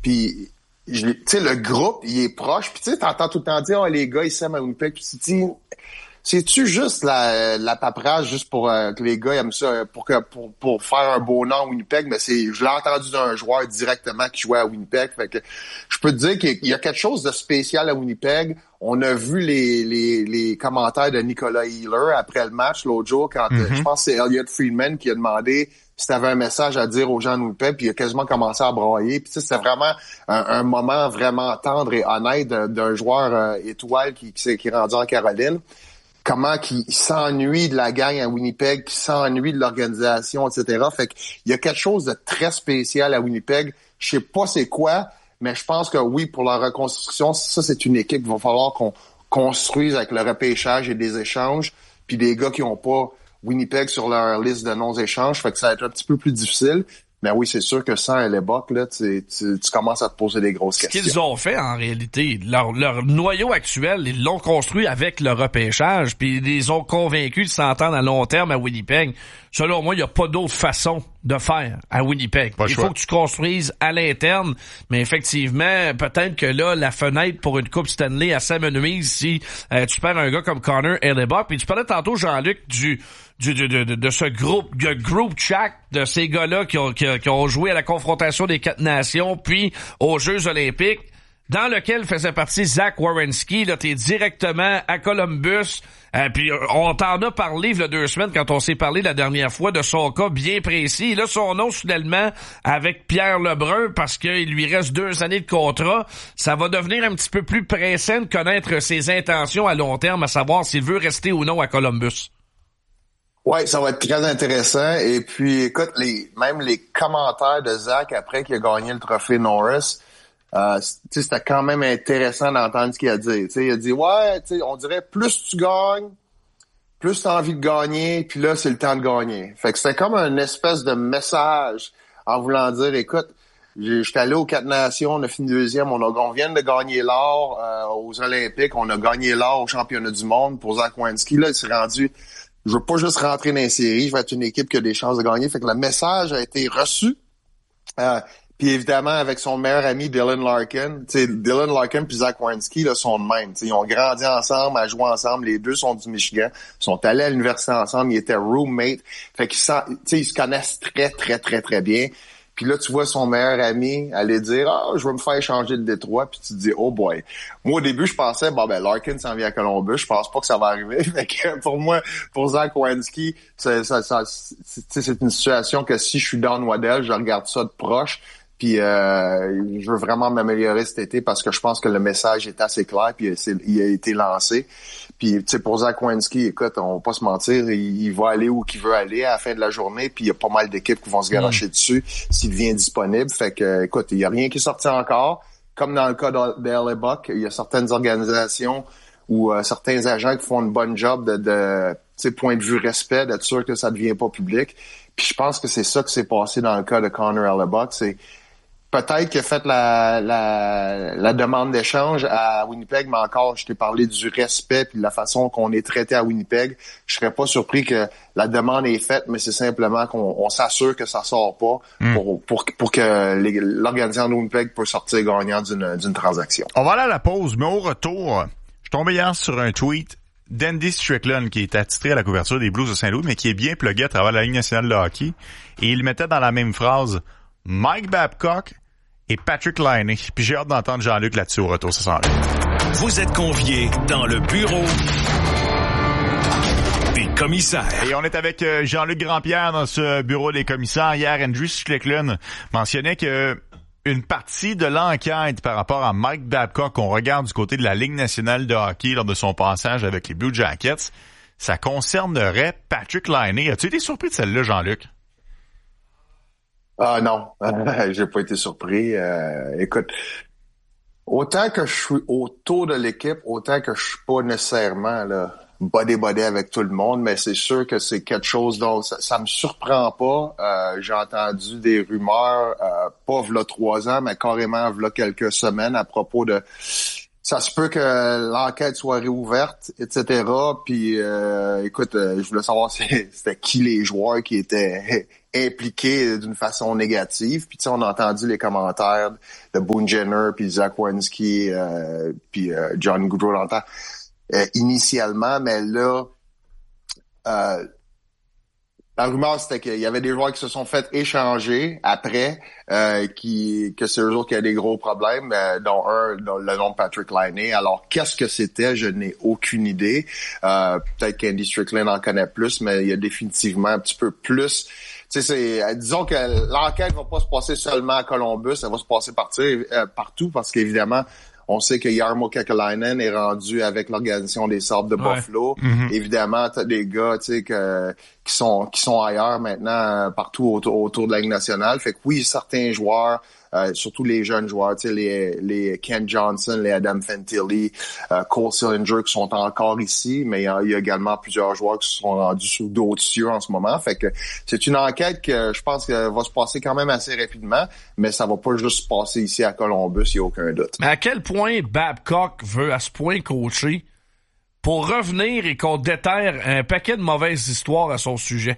Puis, tu sais, le groupe, il est proche. Puis tu sais, t'entends tout le temps dire, les gars, ils s'aiment à Winnipeg. Puis tu te dis, c'est-tu juste la paperasse juste pour que les gars aiment ça, pour faire un beau nom à Winnipeg? Mais je l'ai entendu d'un joueur directement qui jouait à Winnipeg. Fait que je peux te dire qu'il y a quelque chose de spécial à Winnipeg. On a vu les commentaires de Nicolas Heeler après le match l'autre jour quand je pense que c'est Elliot Friedman qui a demandé si t'avais un message à dire aux gens de Winnipeg, puis il a quasiment commencé à brailler. Puis c'était vraiment un moment vraiment tendre et honnête d'un joueur étoile qui est rendu en Caroline. Comment qu'il s'ennuie de la gang à Winnipeg, qui s'ennuie de l'organisation, etc. Fait qu'il y a quelque chose de très spécial à Winnipeg. Je sais pas c'est quoi, mais je pense que oui, pour la reconstruction, ça, c'est une équipe qu'il va falloir qu'on construise avec le repêchage et des échanges, puis des gars qui ont pas Winnipeg sur leur liste de non-échanges. Fait que ça va être un petit peu plus difficile. Mais oui, c'est sûr que sans Hellebuyck, là, tu commences à te poser des grosses questions. Ce qu'ils ont fait, en réalité, leur noyau actuel, ils l'ont construit avec le repêchage, puis ils les ont convaincus de s'entendre à long terme à Winnipeg. Selon moi, il n'y a pas d'autre façon de faire à Winnipeg. Il faut que tu construises à l'interne, mais effectivement, peut-être que là, la fenêtre pour une Coupe Stanley, elle s'amenuise si tu perds un gars comme Connor Hellebuyck. Puis tu parlais tantôt, Jean-Luc, de ce groupe chat de ces gars-là qui ont joué à la confrontation des 4 nations, puis aux Jeux olympiques, dans lequel faisait partie Zach Werenski. Là, t'es directement à Columbus. Puis on t'en a parlé il y a 2 semaines quand on s'est parlé la dernière fois de son cas bien précis. Là, son nom soudainement avec Pierre Lebrun parce qu'il lui reste 2 années de contrat. Ça va devenir un petit peu plus pressant de connaître ses intentions à long terme, à savoir s'il veut rester ou non à Columbus. Ouais, ça va être très intéressant. Et puis, écoute, même les commentaires de Zach après qu'il a gagné le trophée Norris, c'était quand même intéressant d'entendre ce qu'il a dit. Il a dit, ouais, on dirait plus tu gagnes, plus tu as envie de gagner, puis là, c'est le temps de gagner. Fait que c'était comme une espèce de message en voulant dire, écoute, j'étais allé aux 4 nations, on a fini 2e, on vient de gagner l'or aux Olympiques, on a gagné l'or au championnat du monde pour Zach Werenski. Là, il s'est rendu, je veux pas juste rentrer dans les séries, je vais être une équipe qui a des chances de gagner. Fait que le message a été reçu. Puis évidemment, avec son meilleur ami Dylan Larkin, Dylan Larkin puis Zach Werenski là, sont de même. Ils ont grandi ensemble, à jouer ensemble. Les deux sont du Michigan. Ils sont allés à l'université ensemble. Ils étaient roommates. Fait qu'ils ils se connaissent très, très, très, très bien. Puis là, tu vois son meilleur ami aller dire « je vais me faire échanger de Détroit. » Puis tu te dis « Oh boy. » Moi, au début, je pensais Larkin s'en vient à Columbus. Je pense pas que ça va arriver. Fait que pour moi, pour Zach Werenski, c'est une situation que si je suis Don Waddell, je regarde ça de proche. Puis je veux vraiment m'améliorer cet été parce que je pense que le message est assez clair puis il a été lancé. Puis pour Zach Werenski, écoute, on va pas se mentir, il va aller où qu'il veut aller à la fin de la journée, puis il y a pas mal d'équipes qui vont se garocher dessus s'il devient disponible. Fait que écoute, il y a rien qui est sorti encore. Comme dans le cas de Hellebuyck, il y a certaines organisations ou certains agents qui font une bonne job de point de vue respect, d'être sûr que ça devient pas public. Puis je pense que c'est ça qui s'est passé dans le cas de Connor Hellebuyck. C'est peut-être qu'il a fait la demande d'échange à Winnipeg, mais encore, je t'ai parlé du respect puis de la façon qu'on est traité à Winnipeg. Je serais pas surpris que la demande est faite, mais c'est simplement qu'on s'assure que ça sort pas pour que l'organisation de Winnipeg peut sortir gagnant d'une transaction. On va aller à la pause, mais au retour, je tombais hier sur un tweet d'Andy Strickland, qui est attitré à la couverture des Blues de Saint-Louis, mais qui est bien plugué à travers la Ligue nationale de hockey. Et il mettait dans la même phrase Mike Babcock et Patrick Laine. Puis j'ai hâte d'entendre Jean-Luc là-dessus au retour, ça sent là. Vous êtes conviés dans le bureau des commissaires. Et on est avec Jean-Luc Grandpierre dans ce bureau des commissaires. Hier, Andrew Strickland mentionnait que une partie de l'enquête par rapport à Mike Babcock qu'on regarde du côté de la Ligue nationale de hockey lors de son passage avec les Blue Jackets, ça concernerait Patrick Laine. As-tu été surpris de celle-là, Jean-Luc? Ah non, j'ai pas été surpris. Écoute, autant que je suis autour de l'équipe, autant que je suis pas nécessairement là body avec tout le monde, mais c'est sûr que c'est quelque chose dont ça me surprend pas. J'ai entendu des rumeurs, pas v'là 3 ans, mais carrément v'là quelques semaines à propos de Ça se peut que l'enquête soit réouverte, etc. Puis, écoute, je voulais savoir c'était qui les joueurs qui étaient impliqués d'une façon négative. Puis, tu sais, on a entendu les commentaires de Boone Jenner, puis Zach Werenski, puis John Goodrow dans le temps, initialement. Mais là, la rumeur, c'était qu'il y avait des joueurs qui se sont fait échanger après, que c'est eux autres qui avaient des gros problèmes, dont le nom de Patrick Laine. Alors, qu'est-ce que c'était? Je n'ai aucune idée. Peut-être qu'Andy Strickland en connaît plus, mais il y a définitivement un petit peu plus. Tu sais, disons que l'enquête va pas se passer seulement à Columbus, elle va se passer partout, parce qu'évidemment, on sait que Jarmo Kekalainen est rendu avec l'organisation des Sabres de Buffalo. Mm-hmm. Évidemment, t'as des gars, tu sais, qui sont ailleurs maintenant, partout autour de la Ligue nationale. Fait que oui, certains joueurs, surtout les jeunes joueurs, tu sais, les Ken Johnson, les Adam Fantilli, Cole Sillinger qui sont encore ici, mais il y a également plusieurs joueurs qui se sont rendus sur d'autres cieux en ce moment. Fait que c'est une enquête que je pense que va se passer quand même assez rapidement, mais ça va pas juste se passer ici à Columbus, il n'y a aucun doute. Mais à quel point Babcock veut à ce point coacher pour revenir et qu'on déterre un paquet de mauvaises histoires à son sujet?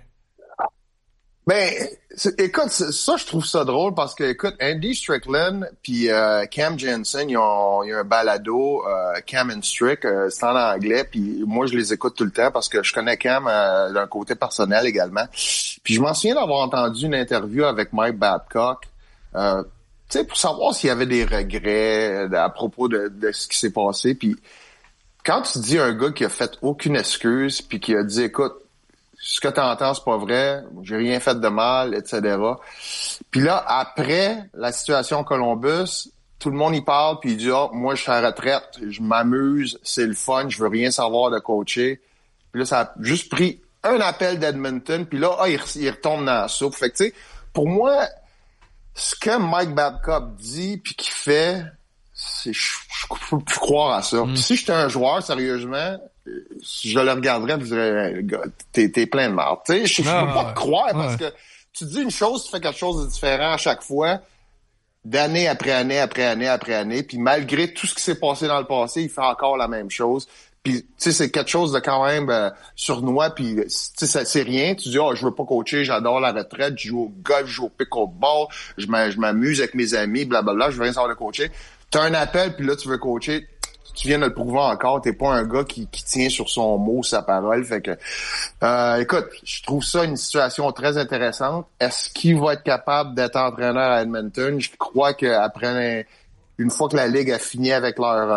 Ben, écoute, ça, je trouve ça drôle parce que, écoute, Andy Strickland puis Cam Janssen, ils ont un balado, Cam and Strick, c'est en anglais, puis moi, je les écoute tout le temps parce que je connais Cam d'un côté personnel également. Puis je m'en souviens d'avoir entendu une interview avec Mike Babcock, tu sais, pour savoir s'il y avait des regrets à propos de ce qui s'est passé. Puis quand tu dis un gars qui a fait aucune excuse puis qui a dit, écoute, ce que t'entends, c'est pas vrai, j'ai rien fait de mal, etc. Puis là, après la situation Columbus, tout le monde y parle, puis il dit, moi, je suis à la retraite, je m'amuse, c'est le fun, je veux rien savoir de coacher. Puis là, ça a juste pris un appel d'Edmonton, puis là, il retombe dans la soupe. Fait que, tu sais, pour moi, ce que Mike Babcock dit puis qu'il fait, je peux plus croire à ça. Si j'étais un joueur, sérieusement, je le regarderais et je dirais, gars, t'es plein de marde. Tu sais, je peux pas te croire parce que tu dis une chose, tu fais quelque chose de différent à chaque fois, d'année après année, après année, après année, puis malgré tout ce qui s'est passé dans le passé, il fait encore la même chose. Puis, tu sais, c'est quelque chose de quand même sournois, puis, tu sais, c'est rien. Tu dis, je veux pas coacher, j'adore la retraite, je joue au golf, je joue au pickleball, je m'amuse avec mes amis, blablabla, je veux rien savoir de coacher. T'as un appel, puis là, tu veux coacher, tu viens de le prouver encore, t'es pas un gars qui tient sur son mot, sa parole. Fait que, écoute, je trouve ça une situation très intéressante. Est-ce qu'il va être capable d'être entraîneur à Edmonton? Je crois qu'après... Une fois que la Ligue a fini avec leur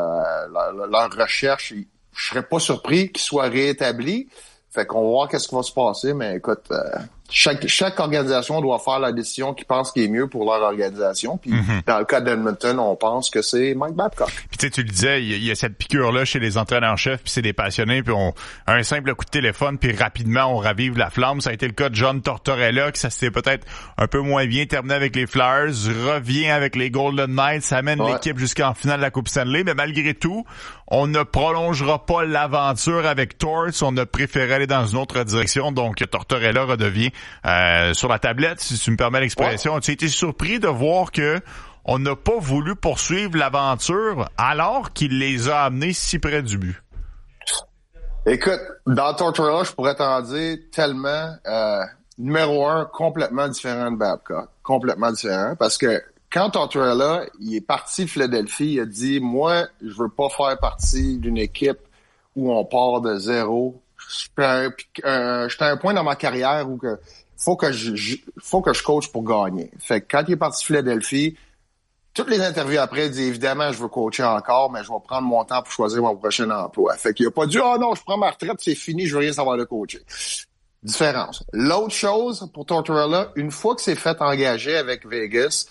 recherche, je serais pas surpris qu'il soit réétabli. Fait qu'on va voir qu'est-ce qui va se passer, mais écoute, chaque organisation doit faire la décision qu'ils pensent qui est mieux pour leur organisation. Puis dans le cas d'Edmonton, on pense que c'est Mike Babcock. Puis tu sais, tu le disais, il y a cette piqûre-là chez les entraîneurs-chefs, puis c'est des passionnés, puis un simple coup de téléphone, puis rapidement, on ravive la flamme. Ça a été le cas de John Tortorella, que ça s'est peut-être un peu moins bien terminé avec les Flyers, revient avec les Golden Knights, ça amène l'équipe jusqu'en finale de la Coupe Stanley, mais malgré tout, on ne prolongera pas l'aventure avec Torts, on a préféré aller dans une autre direction, donc Tortorella redevient sur la tablette, si tu me permets l'expression. Ouais. Tu as été surpris de voir que on n'a pas voulu poursuivre l'aventure alors qu'il les a amenés si près du but? Écoute, dans Tortorella, je pourrais t'en dire tellement. Numéro 1, complètement différent de Babcock. Complètement différent. Parce que quand Tortorella, il est parti de Philadelphie, il a dit, moi, je veux pas faire partie d'une équipe où on part de zéro. J'étais à un point dans ma carrière où faut que je coach pour gagner. Fait que quand il est parti de Philadelphie, toutes les interviews après, il dit évidemment, je veux coacher encore, mais je vais prendre mon temps pour choisir mon prochain emploi. Fait qu'il a pas dit, non, je prends ma retraite, c'est fini, je veux rien savoir de coacher. Différence. L'autre chose pour Tortorella, une fois que c'est fait engager avec Vegas,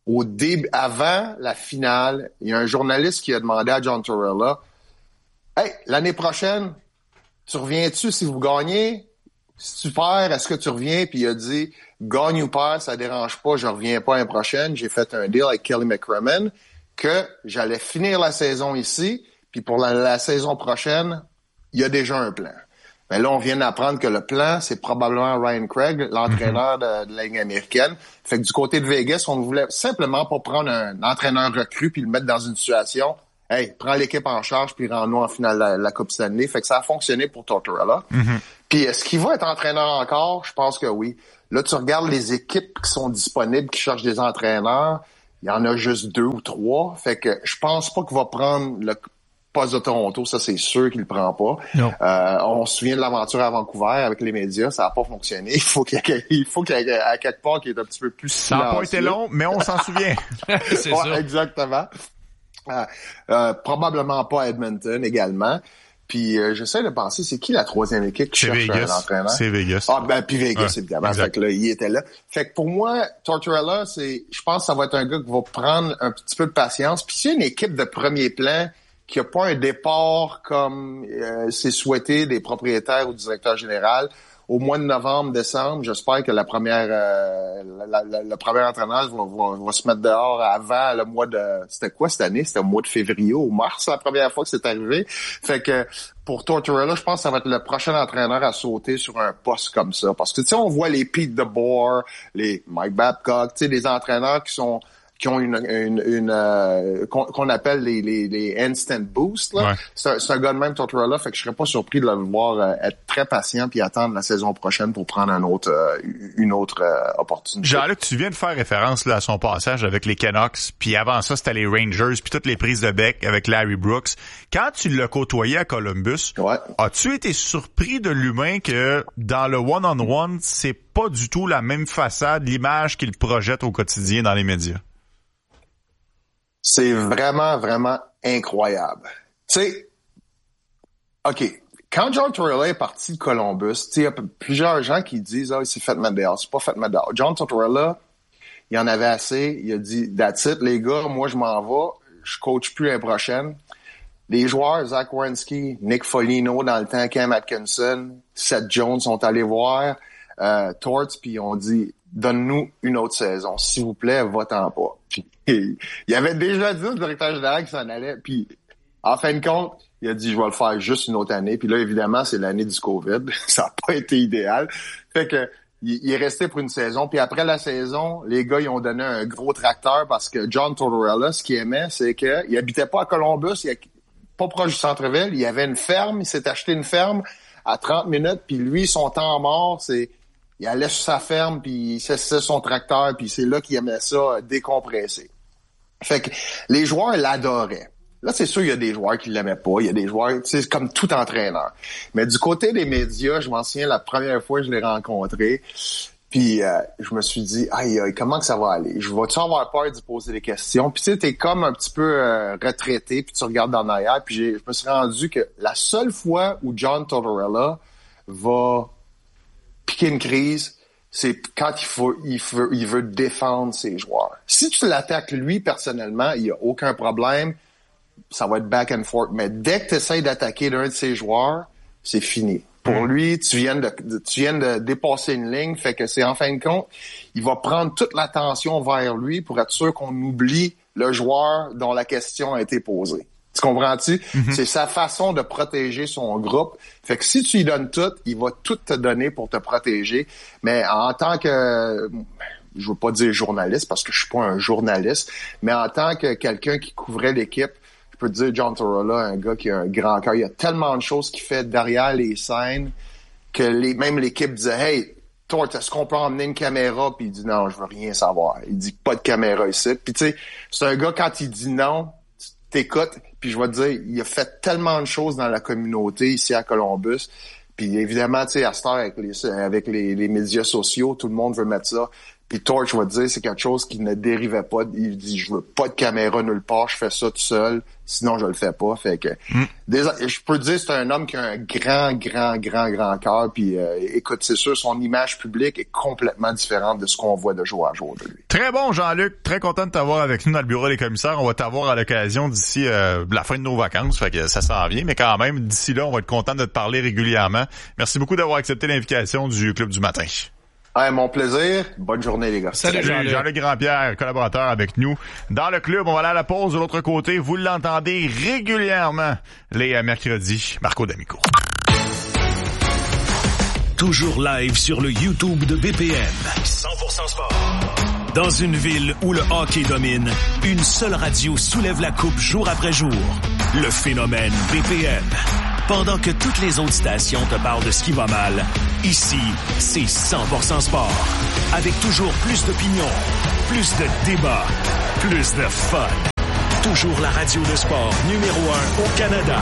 avant la finale, il y a un journaliste qui a demandé à John Tortorella, hey, l'année prochaine, tu reviens-tu si vous gagnez? Si tu perds, est-ce que tu reviens? Puis il a dit, gagne ou perds, ça dérange pas, je reviens pas l'année prochaine. J'ai fait un deal avec Kelly McCrimmon que j'allais finir la saison ici, puis pour la saison prochaine, il y a déjà un plan. Mais là, on vient d'apprendre que le plan, c'est probablement Ryan Craig, l'entraîneur de la Ligue américaine. Fait que du côté de Vegas, on ne voulait simplement pas prendre un entraîneur recru puis le mettre dans une situation hey, prends l'équipe en charge puis rends-nous en finale la Coupe Stanley. Fait que ça a fonctionné pour Tortorella. Mm-hmm. Puis est-ce qu'il va être entraîneur encore? Je pense que oui. Là, tu regardes les équipes qui sont disponibles, qui cherchent des entraîneurs. Il y en a juste 2 ou 3. Fait que je pense pas qu'il va prendre le poste de Toronto. Ça, c'est sûr qu'il le prend pas. Non. On se souvient de l'aventure à Vancouver avec les médias. Ça n'a pas fonctionné. Il faut qu'il y ait à quelque part qu'il est un petit peu plus silencieux. Ça n'a pas été long, mais on s'en souvient. C'est ouais, ça. Exactement. Probablement pas Edmonton également. Puis j'essaie de penser, c'est qui la troisième équipe qui cherche un entraîneur? C'est Vegas. Ah ben puis Vegas, évidemment. Exact. Fait que là, il était là. Fait que pour moi, Tortorella, je pense que ça va être un gars qui va prendre un petit peu de patience. Puis c'est une équipe de premier plan qui a pas un départ comme c'est souhaité des propriétaires ou du directeur général. Au mois de novembre, décembre, j'espère que le premier entraîneur va se mettre dehors avant le mois de... C'était quoi cette année? C'était au mois de février ou mars, la première fois que c'est arrivé. Fait que pour Tortorella, je pense que ça va être le prochain entraîneur à sauter sur un poste comme ça. Parce que, tu sais, on voit les Pete DeBoer, les Mike Babcock, tu sais, des entraîneurs qui ont qu'on appelle les instant boost là. Ouais. C'est un gars de même Tortorella, fait que je serais pas surpris de le voir être très patient puis attendre la saison prochaine pour prendre une autre opportunité. Jean-Luc, tu viens de faire référence là à son passage avec les Canucks, puis avant ça c'était les Rangers, puis toutes les prises de bec avec Larry Brooks. Quand tu l'as côtoyé à Columbus, ouais. As-tu été surpris de l'humain que dans le one-on-one, c'est pas du tout la même façade, l'image qu'il projette au quotidien dans les médias? C'est vraiment, vraiment incroyable. Tu sais, OK, quand John Tortorella est parti de Columbus, tu sais, il y a plusieurs gens qui disent « Ah, il s'est fait mettre dehors. » C'est pas fait mettre dehors. John Tortorella, il en avait assez. Il a dit « That's it, les gars, moi, je m'en vais. Je coach plus l'année prochaine. » Les joueurs, Zach Werenski, Nick Foligno dans le temps, Cam Atkinson, Seth Jones sont allés voir Torts, puis on dit « Donne-nous une autre saison. S'il vous plaît, va-t'en pas. » Puis il avait déjà dit au directeur général qu'il s'en allait. Puis en fin de compte, il a dit « Je vais le faire juste une autre année. » Puis là, évidemment, c'est l'année du COVID. Ça n'a pas été idéal. Fait que il est resté pour une saison. Puis après la saison, les gars, ils ont donné un gros tracteur parce que John Tortorella, ce qu'il aimait, c'est qu'il habitait pas à Columbus, pas proche du centre-ville. Il y avait une ferme. Il s'est acheté une ferme à 30 minutes. Puis lui, son temps mort, il allait sur sa ferme, puis il cessait son tracteur, puis c'est là qu'il aimait ça décompresser. Fait que les joueurs l'adoraient. Là, c'est sûr, il y a des joueurs qui l'aimaient pas. Il y a des joueurs, c'est comme tout entraîneur. Mais du côté des médias, je m'en souviens la première fois que je l'ai rencontré, puis je me suis dit, aïe, comment que ça va aller? Je vais-tu avoir peur d'y poser des questions? Puis tu sais, t'es comme un petit peu retraité, puis tu regardes dans l'arrière, puis je me suis rendu que la seule fois où John Tortorella va piquer une crise, c'est quand il veut défendre ses joueurs. Si tu l'attaques lui personnellement, il y a aucun problème, ça va être back and forth. Mais dès que tu essaies d'attaquer l'un de ses joueurs, c'est fini. Pour lui, tu viens de dépasser une ligne, fait que c'est en fin de compte, il va prendre toute l'attention vers lui pour être sûr qu'on oublie le joueur dont la question a été posée. Tu comprends-tu? Mm-hmm. C'est sa façon de protéger son groupe. Fait que si tu lui donnes tout, il va tout te donner pour te protéger. Mais en tant que, je veux pas dire journaliste parce que je suis pas un journaliste, mais en tant que quelqu'un qui couvrait l'équipe, je peux te dire John Tortorella, un gars qui a un grand cœur. Il y a tellement de choses qu'il fait derrière les scènes que même l'équipe disait « Hey, Tort, est-ce qu'on peut emmener une caméra? » Puis il dit « Non, je veux rien savoir. » Il dit « Pas de caméra ici. » Puis tu sais, c'est un gars, quand il dit non, t'écoutes. Puis je vais te dire, il a fait tellement de choses dans la communauté ici à Columbus. Puis évidemment, tu sais, à cette heure, avec les médias sociaux, tout le monde veut mettre ça. Puis Torch, je vais te dire, c'est quelque chose qui ne dérivait pas. Il dit, je veux pas de caméra nulle part, je fais ça tout seul, sinon je le fais pas. Fait que, je peux te dire, c'est un homme qui a un grand cœur. Puis écoute, c'est sûr, son image publique est complètement différente de ce qu'on voit de jour à jour de lui. Très bon, Jean-Luc. Très content de t'avoir avec nous dans le bureau des commissaires. On va t'avoir à l'occasion d'ici la fin de nos vacances. Fait que ça s'en vient. Mais quand même, d'ici là, on va être content de te parler régulièrement. Merci beaucoup d'avoir accepté l'invitation du Club du matin. Ouais, mon plaisir. Bonne journée, les gars. Salut, Jean-Luc Grandpierre, collaborateur avec nous dans le club. On va aller à la pause de l'autre côté. Vous l'entendez régulièrement les mercredis. Marco D'Amico. Toujours live sur le YouTube de BPM. 100% sport. Dans une ville où le hockey domine, une seule radio soulève la coupe jour après jour. Le phénomène BPM. Pendant que toutes les autres stations te parlent de ce qui va mal, ici, c'est 100% sport. Avec toujours plus d'opinions, plus de débats, plus de fun. Toujours la radio de sport numéro 1 au Canada.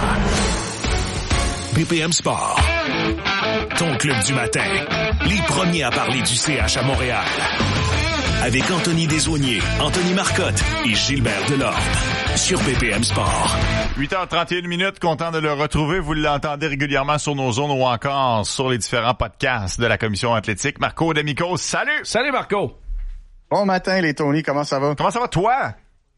BPM Sport. Ton club du matin. Les premiers à parler du CH à Montréal. Avec Anthony Desaulniers, Anthony Marcotte et Gilbert Delorme. Sur BPM Sport. 8h31 minutes, content de le retrouver. Vous l'entendez régulièrement sur nos zones ou encore sur les différents podcasts de la Commission athlétique. Marco D'Amico, salut! Salut Marco! Bon matin les Tony, comment ça va? Comment ça va toi?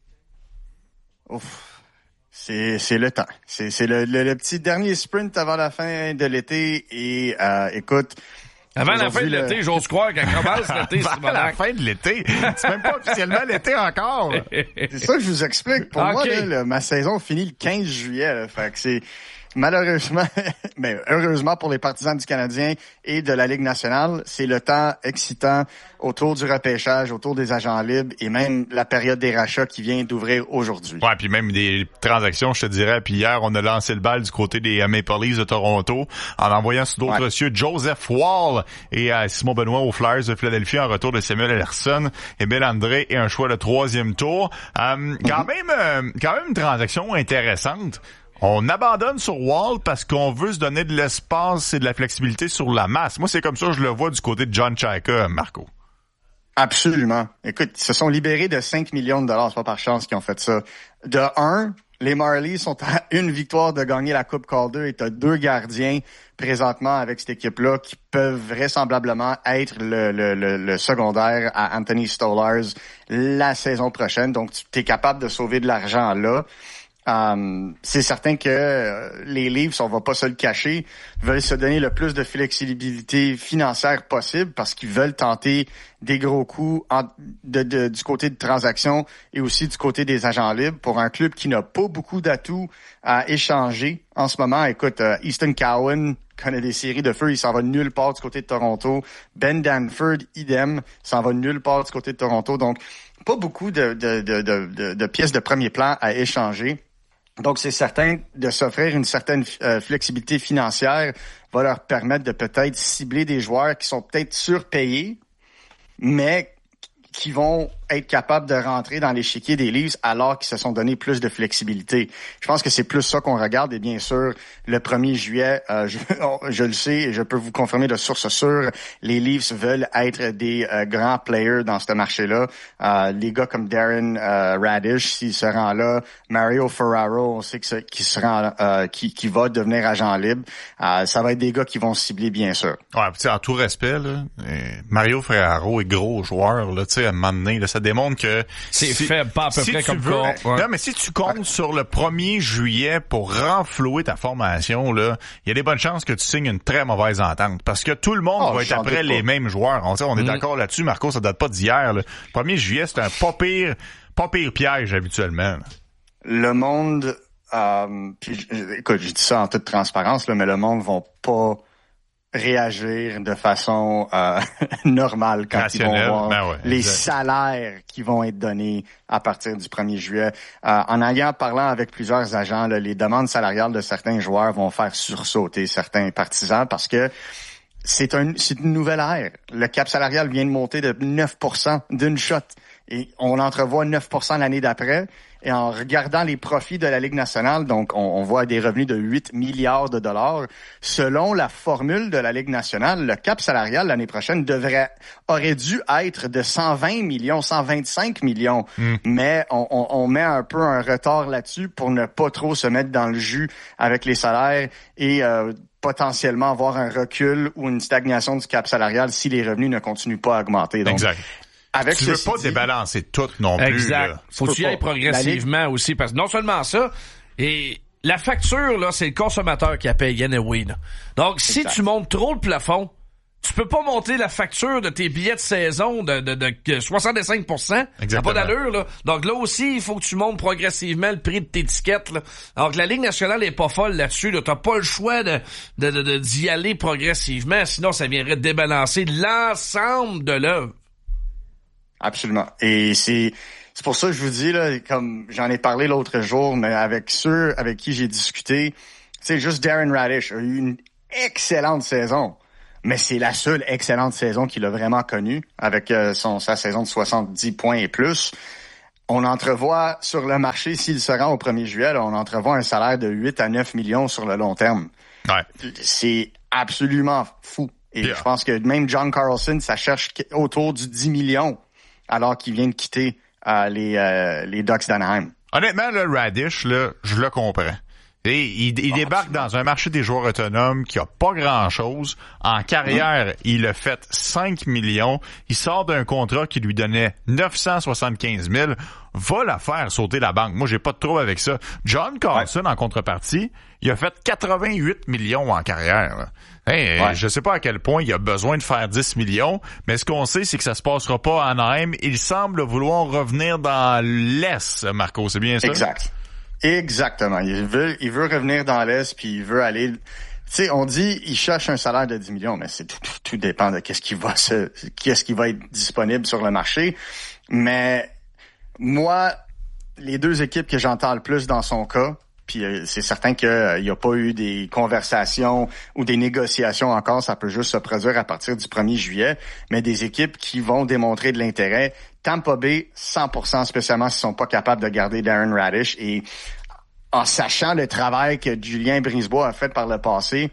Ouf, c'est le temps. C'est le petit dernier sprint avant la fin de l'été et écoute... Avant la fin de l'été, j'ose croire qu'elle commence l'été, Avant la fin de l'été? C'est même pas officiellement l'été encore. C'est ça que je vous explique. Pour moi, là, ma saison finit le 15 juillet. Là, fait que c'est malheureusement, mais heureusement pour les partisans du Canadien et de la Ligue nationale, c'est le temps excitant autour du repêchage, autour des agents libres et même la période des rachats qui vient d'ouvrir aujourd'hui. Ouais, puis même des transactions, je te dirais. Puis hier, on a lancé le bal du côté des Maple Leafs de Toronto en envoyant sur d'autres cieux Joseph Woll et Simon Benoît aux Flyers de Philadelphie en retour de Samuel Ersson et Bill André et un choix de 3e tour. Quand même une transaction intéressante. On abandonne sur Wall parce qu'on veut se donner de l'espace et de la flexibilité sur la masse. Moi, c'est comme ça que je le vois du côté de John Chayka, Marco. Absolument. Écoute, ils se sont libérés de 5 millions de dollars. C'est pas par chance qu'ils ont fait ça. De un, les Marlies sont à une victoire de gagner la Coupe Calder et t'as 2 gardiens présentement avec cette équipe-là qui peuvent vraisemblablement être le secondaire à Anthony Stolarz la saison prochaine. Donc, tu es capable de sauver de l'argent là. C'est certain que les Leafs, on va pas se le cacher, veulent se donner le plus de flexibilité financière possible parce qu'ils veulent tenter des gros coups du côté de transactions et aussi du côté des agents libres pour un club qui n'a pas beaucoup d'atouts à échanger en ce moment. Écoute, Easton Cowan connaît des séries de feu, il s'en va nulle part du côté de Toronto. Ben Danford, idem, s'en va nulle part du côté de Toronto. Donc, pas beaucoup de pièces de premier plan à échanger. Donc, c'est certain de s'offrir une certaine flexibilité financière va leur permettre de peut-être cibler des joueurs qui sont peut-être surpayés, mais qui vont être capables de rentrer dans l'échiquier des Leafs alors qu'ils se sont donné plus de flexibilité. Je pense que c'est plus ça qu'on regarde. Et bien sûr, le 1er juillet, je le sais et je peux vous confirmer de source sûre, les Leafs veulent être des grands players dans ce marché-là. Les gars comme Darren Radish, s'il se rend là, Mario Ferraro, on sait que qui se rend, qui va devenir agent libre. Ça va être des gars qui vont cibler, bien sûr. Ouais, tu sais, en tout respect, là, Mario Ferraro est gros joueur, là, tu sais, à un moment donné, là, ça démontre que c'est faible, pas à peu près comme ça. Ouais. Non, mais si tu comptes sur le 1er juillet pour renflouer ta formation, là, il y a des bonnes chances que tu signes une très mauvaise entente parce que tout le monde va être après les mêmes joueurs. On est d'accord là-dessus, Marco, ça date pas d'hier. Le 1er juillet, c'est un pas pire piège habituellement. Là. Le monde, écoute, je dis ça en toute transparence, là, mais le monde va pas réagir de façon normale quand rationnel, ils vont voir les salaires qui vont être donnés à partir du 1er juillet. En parlant avec plusieurs agents, là, les demandes salariales de certains joueurs vont faire sursauter certains partisans parce que c'est une nouvelle ère. Le cap salarial vient de monter de 9% d'une shot et on entrevoit 9% l'année d'après. Et en regardant les profits de la Ligue nationale, donc on voit des revenus de 8 milliards de dollars. Selon la formule de la Ligue nationale, le cap salarial l'année prochaine aurait dû être de 120 millions, 125 millions. Mais on met un peu un retard là-dessus pour ne pas trop se mettre dans le jus avec les salaires et potentiellement avoir un recul ou une stagnation du cap salarial si les revenus ne continuent pas à augmenter. Donc, exact. Tu veux pas débalancer tout non plus. Exact. Là. Faut que tu y ailles progressivement aussi. Parce que non seulement ça, et la facture, là, c'est le consommateur qui la paye anyway, là. Donc, si tu montes trop le plafond, tu peux pas monter la facture de tes billets de saison de 65%. Ça n'a pas d'allure, là. Donc là aussi, il faut que tu montes progressivement le prix de tes tickets, là. Alors que la Ligue nationale est pas folle là-dessus, là. T'as pas le choix d'y aller progressivement. Sinon, ça viendrait débalancer l'ensemble de l'œuvre. Absolument. Et c'est pour ça que je vous dis, là, comme j'en ai parlé l'autre jour, mais avec ceux avec qui j'ai discuté, c'est juste Darren Radish a eu une excellente saison. Mais c'est la seule excellente saison qu'il a vraiment connue, avec sa saison de 70 points et plus. On entrevoit sur le marché, s'il se rend au 1er juillet, là, on entrevoit un salaire de 8 à 9 millions sur le long terme. Ouais. C'est absolument fou. Et je pense que même John Carlson, ça cherche autour du 10 millions alors qu'il vient de quitter les Ducks d'Anaheim. Honnêtement, le Radish, là, je le comprends. Et il débarque dans un marché des joueurs autonomes qui a pas grand-chose. En carrière, il a fait 5 millions. Il sort d'un contrat qui lui donnait 975 000. Va la faire sauter la banque. Moi, j'ai pas de trouble avec ça. John Carlson, en contrepartie, il a fait 88 millions en carrière. Là. Je sais pas à quel point il a besoin de faire 10 millions, mais ce qu'on sait, c'est que ça se passera pas à Anaheim. Il semble vouloir revenir dans l'Est, Marco. C'est bien ça? Exact. Exactement. Il veut revenir dans l'Est, puis il veut aller... Tu sais, on dit, il cherche un salaire de 10 millions, mais tout dépend de qu'est-ce qui va être disponible sur le marché. Mais moi, les deux équipes que j'entends le plus dans son cas, puis c'est certain qu'il n'y a pas eu des conversations ou des négociations encore, ça peut juste se produire à partir du 1er juillet, mais des équipes qui vont démontrer de l'intérêt. Tampa Bay, 100%, spécialement s'ils sont pas capables de garder Darren Radish. Et en sachant le travail que Julien Brisebois a fait par le passé,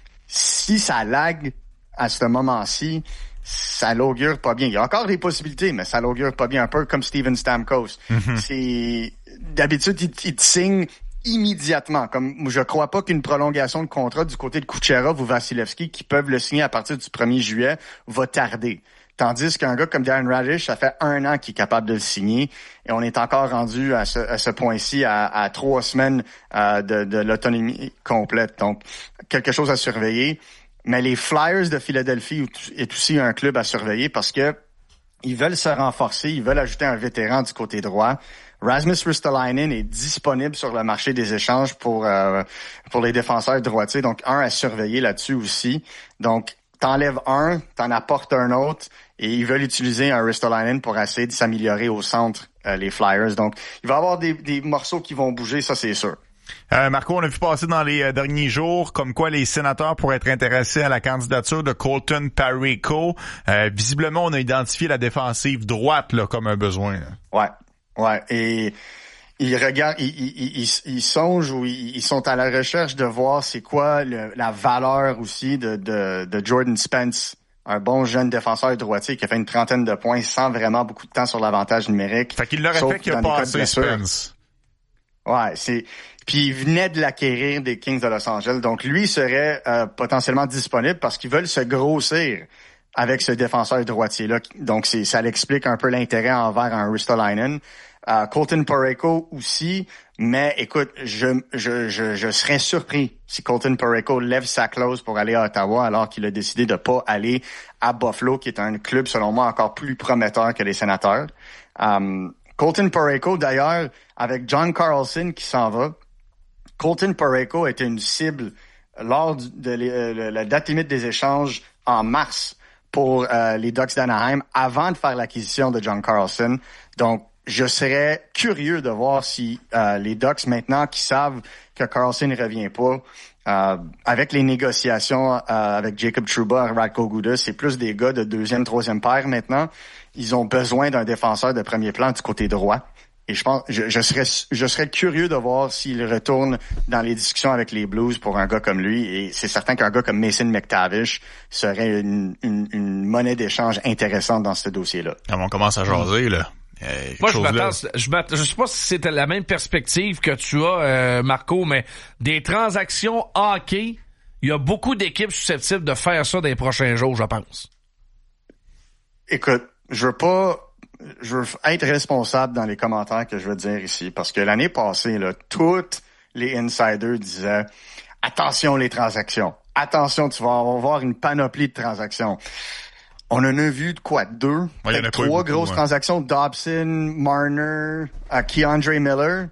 si ça lag à ce moment-ci, ça l'augure pas bien. Il y a encore des possibilités, mais ça l'augure pas bien, un peu comme Steven Stamkos. C'est d'habitude, il te signe immédiatement. Comme je crois pas qu'une prolongation de contrat du côté de Kucherov ou Vasilevski, qui peuvent le signer à partir du 1er juillet, va tarder. Tandis qu'un gars comme Darren Radish, ça fait 1 an qu'il est capable de le signer, et on est encore rendu à ce point-ci à 3 semaines de l'autonomie complète. Donc, quelque chose à surveiller. Mais les Flyers de Philadelphie est aussi un club à surveiller parce que ils veulent se renforcer, ils veulent ajouter un vétéran du côté droit. Rasmus Ristolainen est disponible sur le marché des échanges pour les défenseurs droitiers, donc un à surveiller là-dessus aussi. Donc, t'enlèves un, t'en apportes un autre, et ils veulent utiliser un Ristolainen pour essayer de s'améliorer au centre, les Flyers. Donc, il va y avoir des morceaux qui vont bouger, ça c'est sûr. Marco, on a vu passer dans les derniers jours comme quoi les sénateurs pourraient être intéressés à la candidature de Colton Parayko. Visiblement, on a identifié la défensive droite là comme un besoin. Là. Ouais. Et ils regardent, ils songent ou ils sont à la recherche de voir c'est quoi la valeur aussi de Jordan Spence, un bon jeune défenseur droitier qui a fait une 30aine de points sans vraiment beaucoup de temps sur l'avantage numérique. Fait qu'il l'aurait fait qu'il a passé Spence. Ouais, puis il venait de l'acquérir des Kings de Los Angeles. Donc lui serait potentiellement disponible parce qu'ils veulent se grossir avec ce défenseur droitier-là. Donc ça l'explique un peu l'intérêt envers un Ristolainen. Colton Parayko aussi, mais écoute, je serais surpris si Colton Parayko lève sa clause pour aller à Ottawa alors qu'il a décidé de pas aller à Buffalo, qui est un club selon moi encore plus prometteur que les Sénateurs. Colton Parayko d'ailleurs, avec John Carlson qui s'en va, Colton Parayko était une cible lors de la date limite des échanges en mars pour les Ducks d'Anaheim avant de faire l'acquisition de John Carlson. Donc, je serais curieux de voir si les Ducks, maintenant qui savent que Carlson ne revient pas, avec les négociations avec Jacob Trouba, Radko Gudas, c'est plus des gars de 2e, 3e paire maintenant. Ils ont besoin d'un défenseur de premier plan du côté droit. Et je pense, je serais curieux de voir s'il retourne dans les discussions avec les Blues pour un gars comme lui. Et c'est certain qu'un gars comme Mason McTavish serait une monnaie d'échange intéressante dans ce dossier-là. On commence à jaser, là. Moi, je sais pas si c'était la même perspective que tu as, Marco, mais des transactions hockey, il y a beaucoup d'équipes susceptibles de faire ça dans les prochains jours, je pense. Écoute, je veux être responsable dans les commentaires que je veux dire ici, parce que l'année passée, là, toutes les insiders disaient « Attention les transactions, attention, tu vas avoir une panoplie de transactions ». On en a vu quoi, 2, peut-être 3 grosses transactions, Dobson, Marner, Keandre Miller.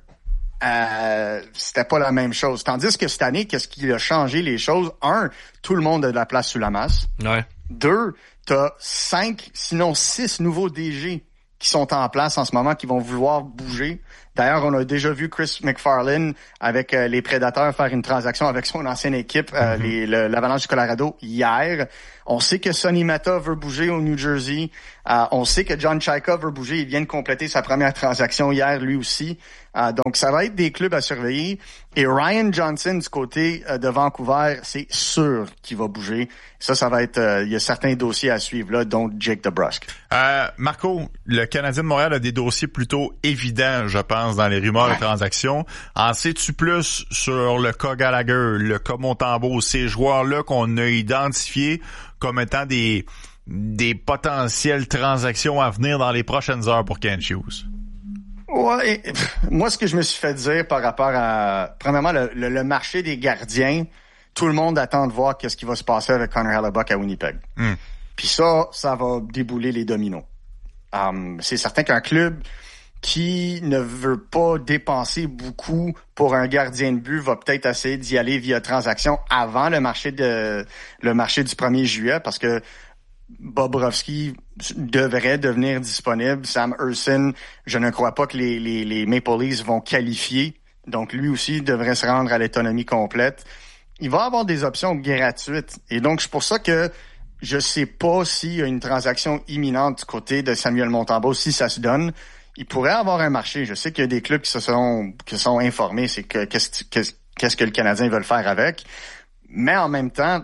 C'était pas la même chose. Tandis que cette année, qu'est-ce qui a changé les choses? 1, tout le monde a de la place sous la masse. Ouais. 2, t'as 5, sinon 6 nouveaux DG qui sont en place en ce moment qui vont vouloir bouger. D'ailleurs, on a déjà vu Chris McFarlane avec les Prédateurs faire une transaction avec son ancienne équipe, l'Avalanche du Colorado, hier. On sait que Sonny Mata veut bouger au New Jersey. On sait que John Chayka veut bouger. Il vient de compléter sa première transaction hier, lui aussi. Donc, ça va être des clubs à surveiller. Et Ryan Johnson, du côté de Vancouver, c'est sûr qu'il va bouger. Ça va être... il y a certains dossiers à suivre, là, dont Jake DeBrusk. Marco, le Canadien de Montréal a des dossiers plutôt évidents, je pense, dans les rumeurs de transactions. En sais-tu plus sur le cas Gallagher, le cas Montembeault, ces joueurs-là qu'on a identifiés comme étant des potentielles transactions à venir dans les prochaines heures pour Kent Hughes? Ouais, moi, ce que je me suis fait dire par rapport à, premièrement, le marché des gardiens, tout le monde attend de voir qu'est-ce qui va se passer avec Connor Hellebuyck à Winnipeg. Puis ça va débouler les dominos. C'est certain qu'un club qui ne veut pas dépenser beaucoup pour un gardien de but va peut-être essayer d'y aller via transaction avant le marché du 1er juillet, parce que Bobrovsky devrait devenir disponible. Sam Ersson, je ne crois pas que les Maple Leafs vont qualifier. Donc, lui aussi devrait se rendre à l'autonomie complète. Il va avoir des options gratuites. Et donc, c'est pour ça que je sais pas s'il y a une transaction imminente du côté de Samuel Montembeault, si ça se donne. Il pourrait avoir un marché. Je sais qu'il y a des clubs qui sont informés. C'est que qu'est-ce que le Canadien veut faire avec. Mais en même temps,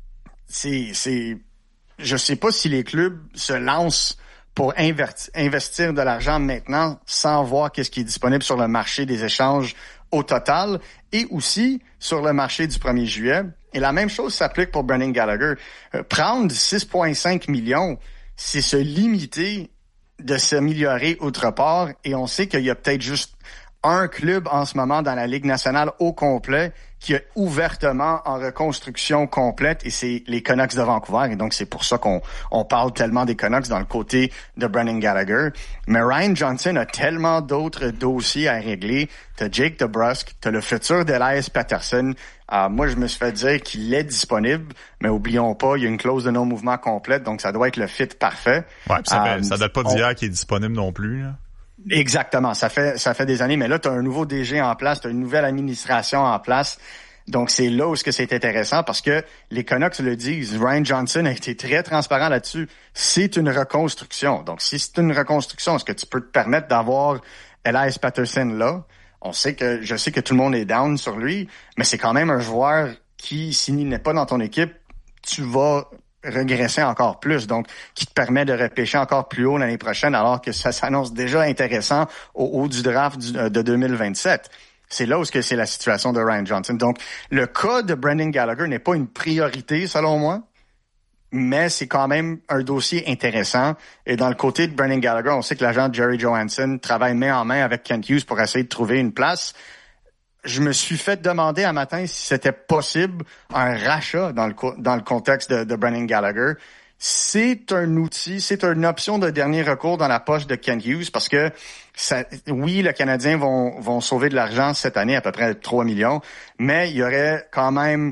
je sais pas si les clubs se lancent pour investir de l'argent maintenant sans voir qu'est-ce qui est disponible sur le marché des échanges au total et aussi sur le marché du 1er juillet. Et la même chose s'applique pour Brendan Gallagher. Prendre 6,5 millions, c'est se limiter de s'améliorer autre part. Et on sait qu'il y a peut-être juste un club en ce moment dans la Ligue nationale au complet qui est ouvertement en reconstruction complète, et c'est les Canucks de Vancouver. Et donc, c'est pour ça qu'on parle tellement des Canucks dans le côté de Brendan Gallagher. Mais Ryan Johnson a tellement d'autres dossiers à régler. T'as Jake DeBrusk, t'as le futur d'Elias Pettersson. Moi, je me suis fait dire qu'il est disponible, mais oublions pas, il y a une clause de non-mouvement complète, donc ça doit être le fit parfait. Ouais, ça date pas d'hier qu'il est disponible non plus, là. Exactement, ça fait des années, mais là, tu as un nouveau DG en place, tu as une nouvelle administration en place. Donc, c'est là où c'est intéressant parce que les Canucks le disent. Ryan Johnson a été très transparent là-dessus. C'est une reconstruction. Donc, si c'est une reconstruction, est-ce que tu peux te permettre d'avoir Elias Pettersson là? Je sais que tout le monde est down sur lui, mais c'est quand même un joueur qui, s'il n'est pas dans ton équipe, tu vas regresser encore plus, donc qui te permet de repêcher encore plus haut l'année prochaine, alors que ça s'annonce déjà intéressant au haut du draft de 2027. C'est là où c'est la situation de Ryan Johnson. Donc, le cas de Brendan Gallagher n'est pas une priorité, selon moi, mais c'est quand même un dossier intéressant. Et dans le côté de Brendan Gallagher, on sait que l'agent Jerry Johansson travaille main en main avec Kent Hughes pour essayer de trouver une place. Je me suis fait demander un matin si c'était possible un rachat dans le contexte de Brendan Gallagher. C'est un outil, c'est une option de dernier recours dans la poche de Kent Hughes parce que oui, les Canadiens vont sauver de l'argent cette année, à peu près 3 millions, mais il y aurait quand même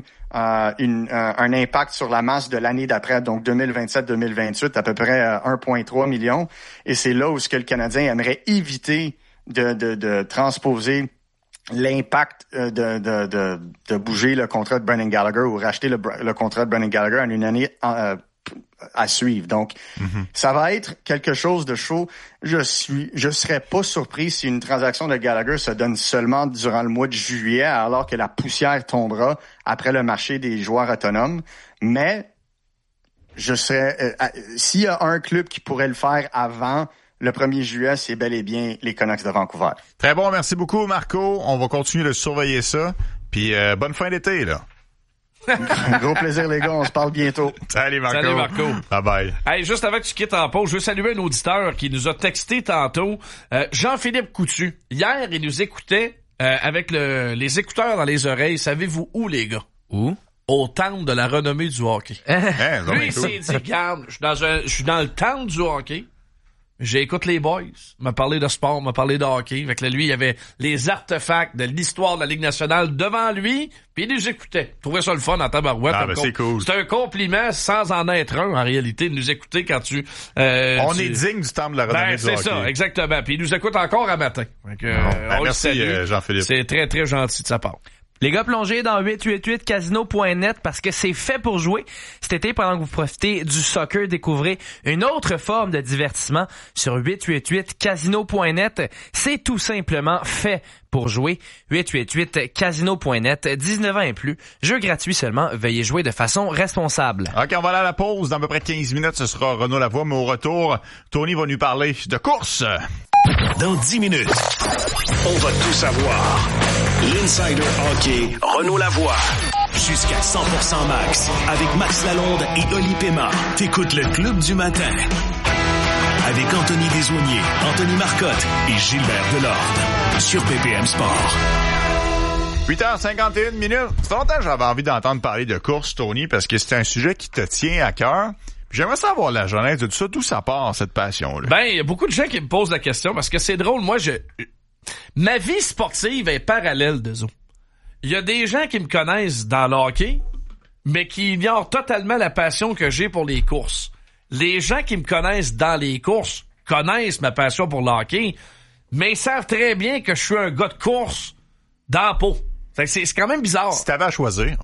un impact sur la masse de l'année d'après, donc 2027-2028, à peu près 1,3 million. Et c'est là où ce que le Canadien aimerait éviter de transposer l'impact de bouger le contrat de Brendan Gallagher ou racheter le contrat de Brendan Gallagher en une année à suivre. Donc, ça va être quelque chose de chaud. Je serais pas surpris si une transaction de Gallagher se donne seulement durant le mois de juillet, alors que la poussière tombera après le marché des joueurs autonomes. Mais s'il y a un club qui pourrait le faire avant le 1er juillet, c'est bel et bien les Canucks de Vancouver. Très bon, merci beaucoup Marco. On va continuer de surveiller ça. Puis bonne fin d'été, là. Un gros plaisir, les gars. On se parle bientôt. Salut Marco. Salut Marco. Bye bye. Hey, juste avant que tu quittes en pause, je veux saluer un auditeur qui nous a texté tantôt. Jean-Philippe Coutu. Hier, il nous écoutait avec les écouteurs dans les oreilles. Savez-vous où, les gars? Où? Au temple de la renommée du hockey. Lui, il s'est dit, regarde, je suis dans le temple du hockey. j'écoute les boys, m'a parlé de sport, m'a parlé de hockey. Fait que là, lui, il y avait les artefacts de l'histoire de la Ligue nationale devant lui, puis il nous écoutait. Je trouvais ça le fun en tabarouette. Ah, ben c'est cool. C'est un compliment sans en être un, en réalité, de nous écouter quand tu... on est digne du temps de la renommée du hockey. C'est ça, exactement. Puis il nous écoute encore à matin. Fait que, merci, Jean-Philippe. C'est très, très gentil de sa part. Les gars, plongez dans 888casino.net parce que c'est fait pour jouer. Cet été, pendant que vous profitez du soccer, découvrez une autre forme de divertissement sur 888casino.net. C'est tout simplement fait pour jouer. 888casino.net, 19 ans et plus. Jeu gratuit seulement. Veuillez jouer de façon responsable. OK, on va aller à la pause. Dans à peu près 15 minutes, ce sera Renaud Lavoie, mais au retour, Tony va nous parler de course. Dans 10 minutes, on va tout savoir. L'Insider Hockey, Renaud Lavoie. Jusqu'à 100% max. Avec Max Lalonde et Oli Pema. T'écoutes le Club du matin. Avec Anthony Desaulniers, Anthony Marcotte et Gilbert Delorde. Sur PPM Sport. 8h51 minutes. Ça fait longtemps que j'avais envie d'entendre parler de course, Tony, parce que c'est un sujet qui te tient à cœur. J'aimerais savoir la genèse de tout ça, d'où ça part, cette passion-là. Ben, il y a beaucoup de gens qui me posent la question parce que c'est drôle. Moi, ma vie sportive est parallèle d'eux autres. Il y a des gens qui me connaissent dans le hockey, mais qui ignorent totalement la passion que j'ai pour les courses. Les gens qui me connaissent dans les courses connaissent ma passion pour le hockey, mais ils savent très bien que je suis un gars de course dans la peau. Fait que c'est quand même bizarre. Si t'avais à choisir...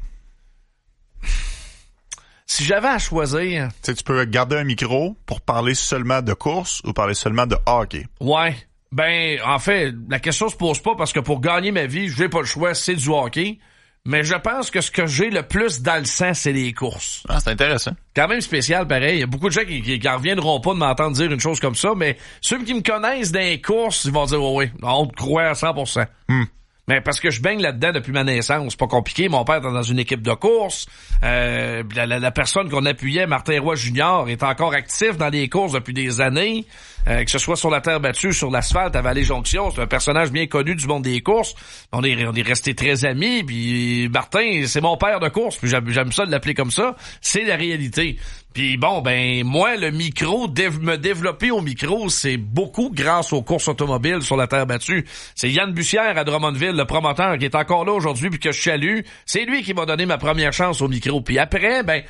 Si j'avais à choisir... Tu sais, tu peux garder un micro pour parler seulement de course ou parler seulement de hockey. Ouais. Ben, en fait, la question se pose pas parce que pour gagner ma vie, j'ai pas le choix, c'est du hockey. Mais je pense que ce que j'ai le plus dans le sang, c'est les courses. Ah, c'est intéressant. Quand même spécial, pareil. Il y a beaucoup de gens qui reviendront pas de m'entendre dire une chose comme ça, mais ceux qui me connaissent dans les courses, ils vont dire, oui, on te croit à 100%. Mais parce que je baigne là-dedans depuis ma naissance, c'est pas compliqué. Mon père était dans une équipe de course. La personne qu'on appuyait, Martin Roy Junior, est encore actif dans les courses depuis des années. Que ce soit sur la terre battue, sur l'asphalte, à Vallée-Jonction. C'est un personnage bien connu du monde des courses. On est restés très amis. Puis Martin, c'est mon père de course. Puis j'aime ça de l'appeler comme ça. C'est la réalité. Puis bon, ben moi, le micro, me développer au micro, c'est beaucoup grâce aux courses automobiles sur la terre battue. C'est Yann Bussière à Drummondville, le promoteur, qui est encore là aujourd'hui puis que je salue. C'est lui qui m'a donné ma première chance au micro. Puis après, ben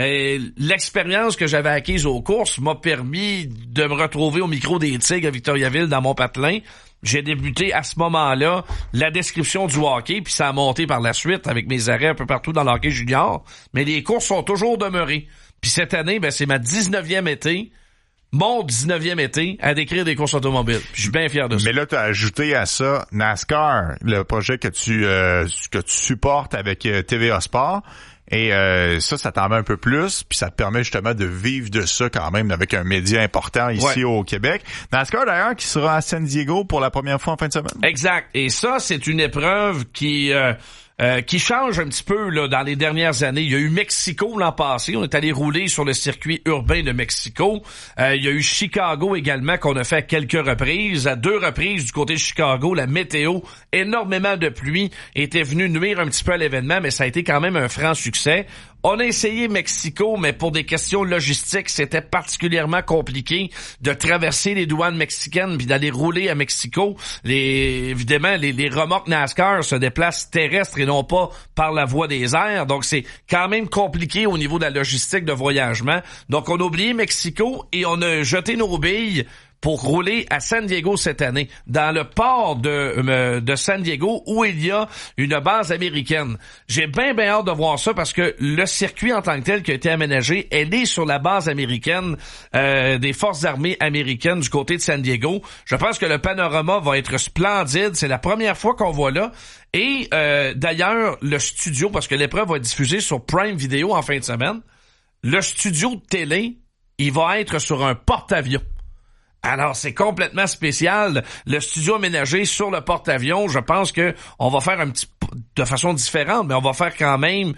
l'expérience que j'avais acquise aux courses m'a permis de me retrouver au micro des Tigres à Victoriaville dans mon patelin. J'ai débuté à ce moment-là la description du hockey, puis ça a monté par la suite avec mes arrêts un peu partout dans le hockey junior. Mais les courses sont toujours demeurées. Puis cette année, ben c'est ma 19e été, mon 19e été à décrire des courses automobiles. Puis je suis bien fier de ça. Mais là, tu as ajouté à ça NASCAR, le projet que tu supportes avec TVA Sport. Et ça t'en met un peu plus, puis ça te permet justement de vivre de ça quand même avec un média important ici au Québec. NASCAR d'ailleurs qui sera à San Diego pour la première fois en fin de semaine. Exact. Et ça, c'est une épreuve qui change un petit peu là dans les dernières années. Il y a eu Mexico l'an passé. On est allé rouler sur le circuit urbain de Mexico. Il y a eu Chicago également qu'on a fait à quelques reprises. À 2 reprises du côté de Chicago, la météo, énormément de pluie, était venue nuire un petit peu à l'événement, mais ça a été quand même un franc succès. On a essayé Mexico, mais pour des questions logistiques, c'était particulièrement compliqué de traverser les douanes mexicaines puis d'aller rouler à Mexico. Évidemment, les remorques NASCAR se déplacent terrestres et non pas par la voie des airs. Donc, c'est quand même compliqué au niveau de la logistique de voyagement. Donc, on a oublié Mexico et on a jeté nos billes pour rouler à San Diego cette année, dans le port de San Diego, où il y a une base américaine. J'ai bien hâte de voir ça, parce que le circuit en tant que tel qui a été aménagé, elle est sur la base américaine des forces armées américaines du côté de San Diego. Je pense que le panorama va être splendide. C'est la première fois qu'on voit là. Et d'ailleurs, le studio, parce que l'épreuve va être diffusée sur Prime Video en fin de semaine, le studio de télé, il va être sur un porte-avions. Alors, c'est complètement spécial. Le studio aménagé sur le porte-avions, je pense que on va faire de façon différente, mais on va faire quand même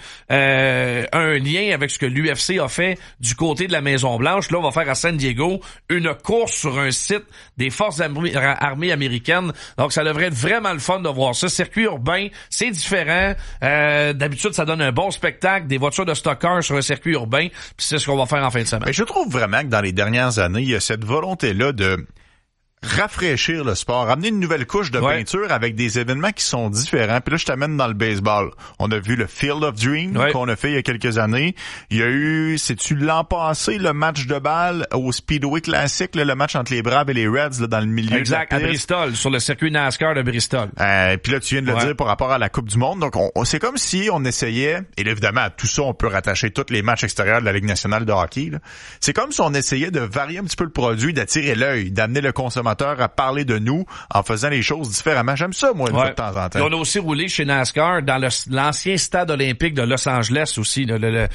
un lien avec ce que l'UFC a fait du côté de la Maison-Blanche. Là, on va faire à San Diego une course sur un site des forces armées américaines. Donc, ça devrait être vraiment le fun de voir ça. Circuit urbain, c'est différent. D'habitude, ça donne un bon spectacle, des voitures de stock car sur un circuit urbain, puis c'est ce qu'on va faire en fin de semaine. Mais je trouve vraiment que dans les dernières années, il y a cette volonté-là de rafraîchir le sport, amener une nouvelle couche de peinture avec des événements qui sont différents. Puis là, je t'amène dans le baseball. On a vu le Field of Dreams qu'on a fait il y a quelques années. Il y a eu, c'est-tu l'an passé, le match de balle au Speedway Classic, là, le match entre les Braves et les Reds là, dans le milieu exact, de la à Bristol, sur le circuit NASCAR de Bristol. Puis là, tu viens de le dire par rapport à la Coupe du Monde. Donc, c'est comme si on essayait, et là, évidemment, à tout ça, on peut rattacher tous les matchs extérieurs de la Ligue nationale de hockey. Là. C'est comme si on essayait de varier un petit peu le produit, d'attirer l'œil, d'amener le consommateur à parler de nous en faisant les choses différemment. J'aime ça, moi, de temps en temps. Et on a aussi roulé chez NASCAR dans l'ancien stade olympique de Los Angeles aussi, le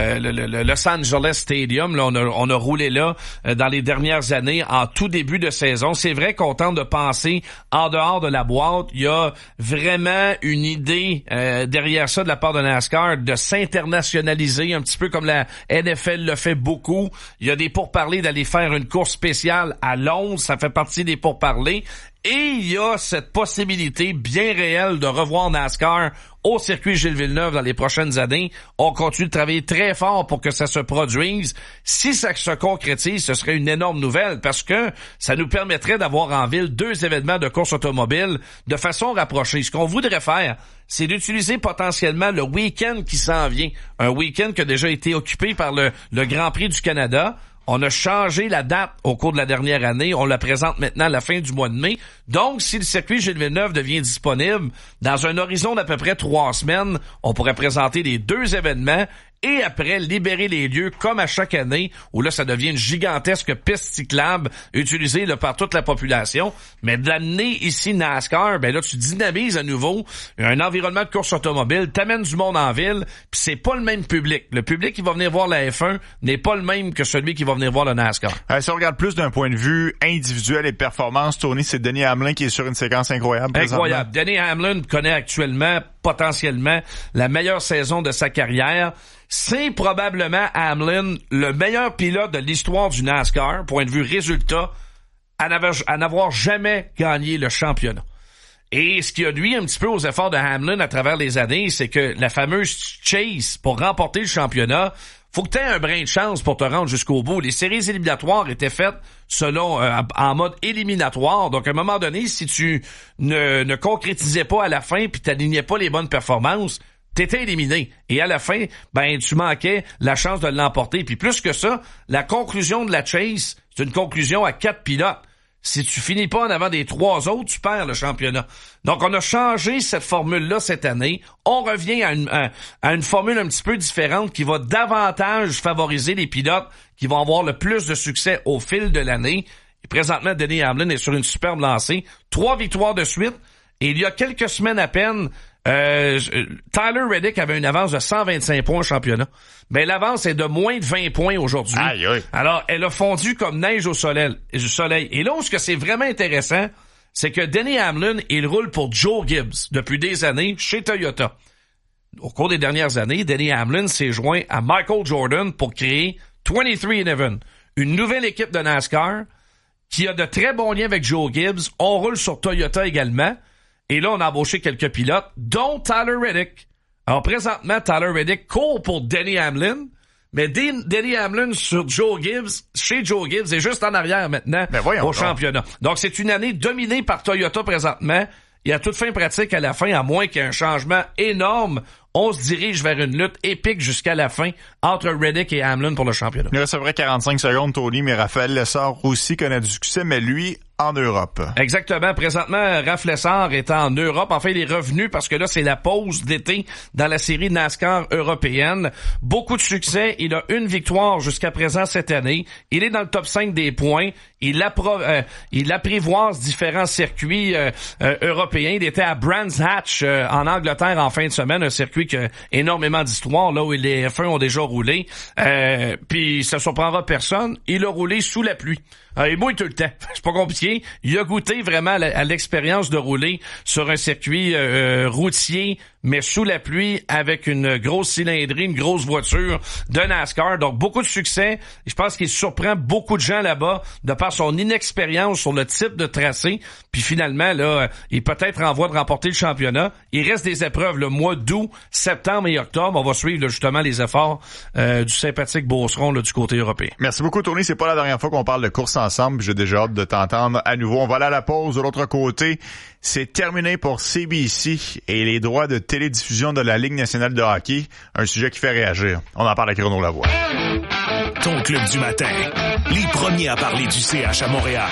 Los Angeles Stadium. Là, on a roulé là dans les dernières années, en tout début de saison. C'est vrai qu'on tente de penser en dehors de la boîte. Il y a vraiment une idée derrière ça de la part de NASCAR de s'internationaliser un petit peu comme la NFL le fait beaucoup. Il y a des pourparlers d'aller faire une course spéciale à Londres. Ça fait partie des pourparlers. Et il y a cette possibilité bien réelle de revoir NASCAR au circuit Gilles Villeneuve dans les prochaines années. On continue de travailler très fort pour que ça se produise. Si ça se concrétise, ce serait une énorme nouvelle parce que ça nous permettrait d'avoir en ville 2 événements de course automobile de façon rapprochée. Ce qu'on voudrait faire, c'est d'utiliser potentiellement le week-end qui s'en vient. Un week-end qui a déjà été occupé par le Grand Prix du Canada. On a changé la date au cours de la dernière année. On la présente maintenant à la fin du mois de mai. Donc, si le circuit Gilles Villeneuve devient disponible, dans un horizon d'à peu près 3 semaines, on pourrait présenter les 2 événements et après libérer les lieux comme à chaque année où là ça devient une gigantesque piste cyclable utilisée là, par toute la population. Mais d'amener ici NASCAR, ben là tu dynamises à nouveau un environnement de course automobile, t'amènes du monde en ville, puis c'est pas le même public. Le public qui va venir voir la F1 n'est pas le même que celui qui va venir voir le NASCAR. Si on regarde plus d'un point de vue individuel et performance, Tony, c'est Denny Hamlin qui est sur une séquence incroyable. Incroyable. Denny Hamlin connaît actuellement potentiellement la meilleure saison de sa carrière. C'est probablement Hamlin le meilleur pilote de l'histoire du NASCAR, point de vue résultat, à n'avoir jamais gagné le championnat. Et ce qui a nuit un petit peu aux efforts de Hamlin à travers les années, c'est que la fameuse chase pour remporter le championnat, faut que tu aies un brin de chance pour te rendre jusqu'au bout. Les séries éliminatoires étaient faites selon en mode éliminatoire. Donc, à un moment donné, si tu ne concrétisais pas à la fin puis t'alignais pas les bonnes performances, t'étais éliminé. Et à la fin, ben tu manquais la chance de l'emporter. Puis plus que ça, la conclusion de la chase, c'est une conclusion à 4 pilotes. Si tu finis pas en avant des 3 autres, tu perds le championnat. Donc, on a changé cette formule-là cette année. On revient à une formule un petit peu différente qui va davantage favoriser les pilotes qui vont avoir le plus de succès au fil de l'année. Et présentement, Denny Hamlin est sur une superbe lancée. 3 victoires de suite. Et il y a quelques semaines à peine, Tyler Reddick avait une avance de 125 points au championnat. Mais l'avance est de moins de 20 points aujourd'hui. Aïe, aïe. Alors, elle a fondu comme neige au soleil. Et là où ce que c'est vraiment intéressant, c'est que Denny Hamlin, il roule pour Joe Gibbs depuis des années chez Toyota. Au cours des dernières années, Denny Hamlin s'est joint à Michael Jordan pour créer 23&Even, une nouvelle équipe de NASCAR qui a de très bons liens avec Joe Gibbs. On roule sur Toyota également. Et là, on a embauché quelques pilotes, dont Tyler Reddick. Alors, présentement, Tyler Reddick court pour Denny Hamlin, mais Denny Hamlin sur Joe Gibbs, chez Joe Gibbs, est juste en arrière maintenant au championnat. Donc, c'est une année dominée par Toyota présentement. Et à toute fin pratique, à la fin, à moins qu'il y ait un changement énorme, on se dirige vers une lutte épique jusqu'à la fin entre Reddick et Hamlin pour le championnat. Il reste à peu près 45 secondes, Tony, mais Raphaël Lessard aussi connaît du succès, mais lui, en Europe. Exactement. Présentement, Raph Lessard est en Europe. Enfin, il est revenu parce que là, c'est la pause d'été dans la série NASCAR européenne. Beaucoup de succès. Il a une victoire jusqu'à présent cette année. Il est dans le top 5 des points. Il apprivoise différents circuits européens. Il était à Brands Hatch en Angleterre en fin de semaine, un circuit qui a énormément d'histoire, là où les F1 ont déjà roulé. Puis ça surprendra personne. Il a roulé sous la pluie. Il mouille tout le temps. C'est pas compliqué. hockey. Il a goûté vraiment à l'expérience de rouler sur un circuit routier, mais sous la pluie, avec une grosse cylindrée, une grosse voiture de NASCAR. Donc, beaucoup de succès. Je pense qu'il surprend beaucoup de gens là-bas de par son inexpérience sur le type de tracé. Puis finalement, là, il est peut-être en voie de remporter le championnat. Il reste des épreuves le mois d'août, septembre et octobre. On va suivre là, justement les efforts du sympathique Beauceron là, du côté européen. Merci beaucoup, Tony. C'est pas la dernière fois qu'on parle de course ensemble. J'ai déjà hâte de t'entendre à nouveau. On va aller à la pause. De l'autre côté, c'est terminé pour CBC et les droits de télédiffusion de la Ligue nationale de hockey. Un sujet qui fait réagir. On en parle avec Renaud Lavoie. Ton club du matin. Les premiers à parler du CH à Montréal.